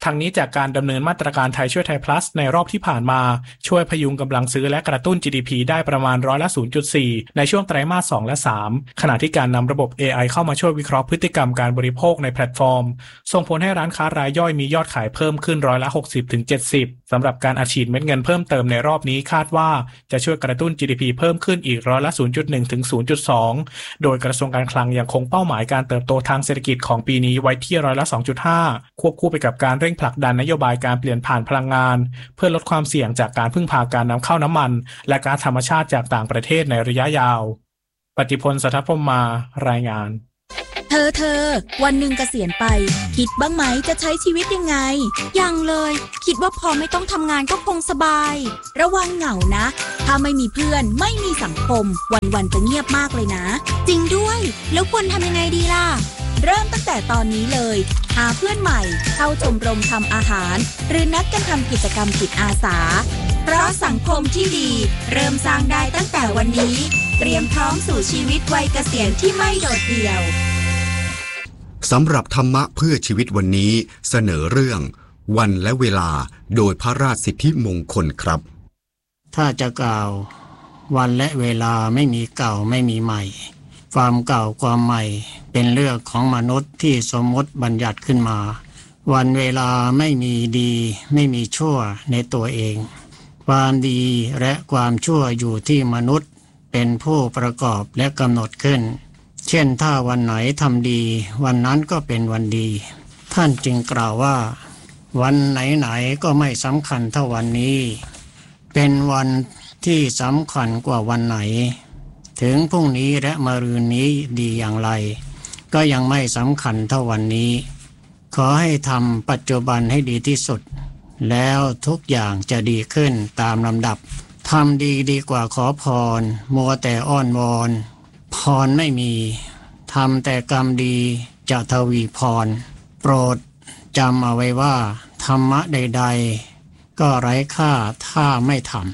ทั้งนี้จากการดำเนินมาตรการไทยช่วยไทย plus ในรอบที่ผ่านมาช่วยพยุงกำลังซื้อและกระตุ้น จี ดี พี ได้ประมาณร้อยละ ศูนย์จุดสี่ ในช่วงไตรมาสสองและสามขณะที่การนำระบบ เอ ไอ เข้ามาช่วยวิเคราะห์พฤติกรรมการบริโภคในแพลตฟอร์มส่งผลให้ร้านค้ารายย่อยมียอดขายเพิ่มขึ้นร้อยละ หกสิบถึงเจ็ดสิบ สำหรับการอัดฉีดเม็ดเงินเพิ่มเติมในรอบนี้คาดว่าจะช่วยกระตุ้น จี ดี พี เพิ่มขึ้นอีกร้อยละ ศูนย์จุดหนึ่งถึงศูนย์จุดสอง โดยกระทรวงการคลังยังคงเป้าหมายการเติบโตทางเศรษฐกิจของปีนี้ไว้ที่ร้อยละ สองจุดห้า ควบคู่ไปกับการเร่งผลักดันนโยบายการเปลี่ยนผ่านพลังงานเพื่อลดความเสี่ยงจากการพึ่งพาการนำเข้าน้ำมันและก๊าซธรรมชาติจากต่างประเทศในระยะยาวปฏิพล สัทธพรหมมารายงานเธอเธอวันหนึ่งเกษียณไปคิดบ้างไหมจะใช้ชีวิตยังไงยังเลยคิดว่าพอไม่ต้องทำงานก็คงสบายระวังเหงานะถ้าไม่มีเพื่อนไม่มีสังคมวันๆจะเงียบมากเลยนะจริงด้วยแล้วควรทำยังไงดีล่ะเริ่มตั้งแต่ตอนนี้เลยหาเพื่อนใหม่เข้าชมรมทำอาหารหรือนัดกันทำกิจกรรมจิตอาสาเพราะสังคมที่ดีเริ่มสร้างได้ตั้งแต่วันนี้เตรียมพร้อมสู่ชีวิตวัยเกษียณที่ไม่โดดเดี่ยวสำหรับธรรมะเพื่อชีวิตวันนี้เสนอเรื่องวันและเวลาโดยพระราชสิทธิมงคลครับถ้าจะกล่าววันและเวลาไม่มีเก่าไม่มีใหม่ความเก่าความใหม่เป็นเรื่องของมนุษย์ที่สมมติบัญญัติขึ้นมาวันเวลาไม่มีดีไม่มีชั่วในตัวเองความดีและความชั่วอยู่ที่มนุษย์เป็นผู้ประกอบและกำหนดขึ้นเช่นถ้าวันไหนทำดีวันนั้นก็เป็นวันดีท่านจึงกล่าวว่าวันไหนๆก็ไม่สำคัญเท่าวันนี้เป็นวันที่สำคัญกว่าวันไหนถึงพรุ่งนี้และมะรืนนี้ดีอย่างไรก็ยังไม่สำคัญเท่าวันนี้ขอให้ทำปัจจุบันให้ดีที่สุดแล้วทุกอย่างจะดีขึ้นตามลำดับทำดีดีกว่าขอพรมัวแต่อ้อนวอนพรไม่มีทำแต่กรรมดีจะทวีพรโปรดจำเอาไว้ว่าธรรมะใดๆก็ไร้ค่าถ้าไม่ทำ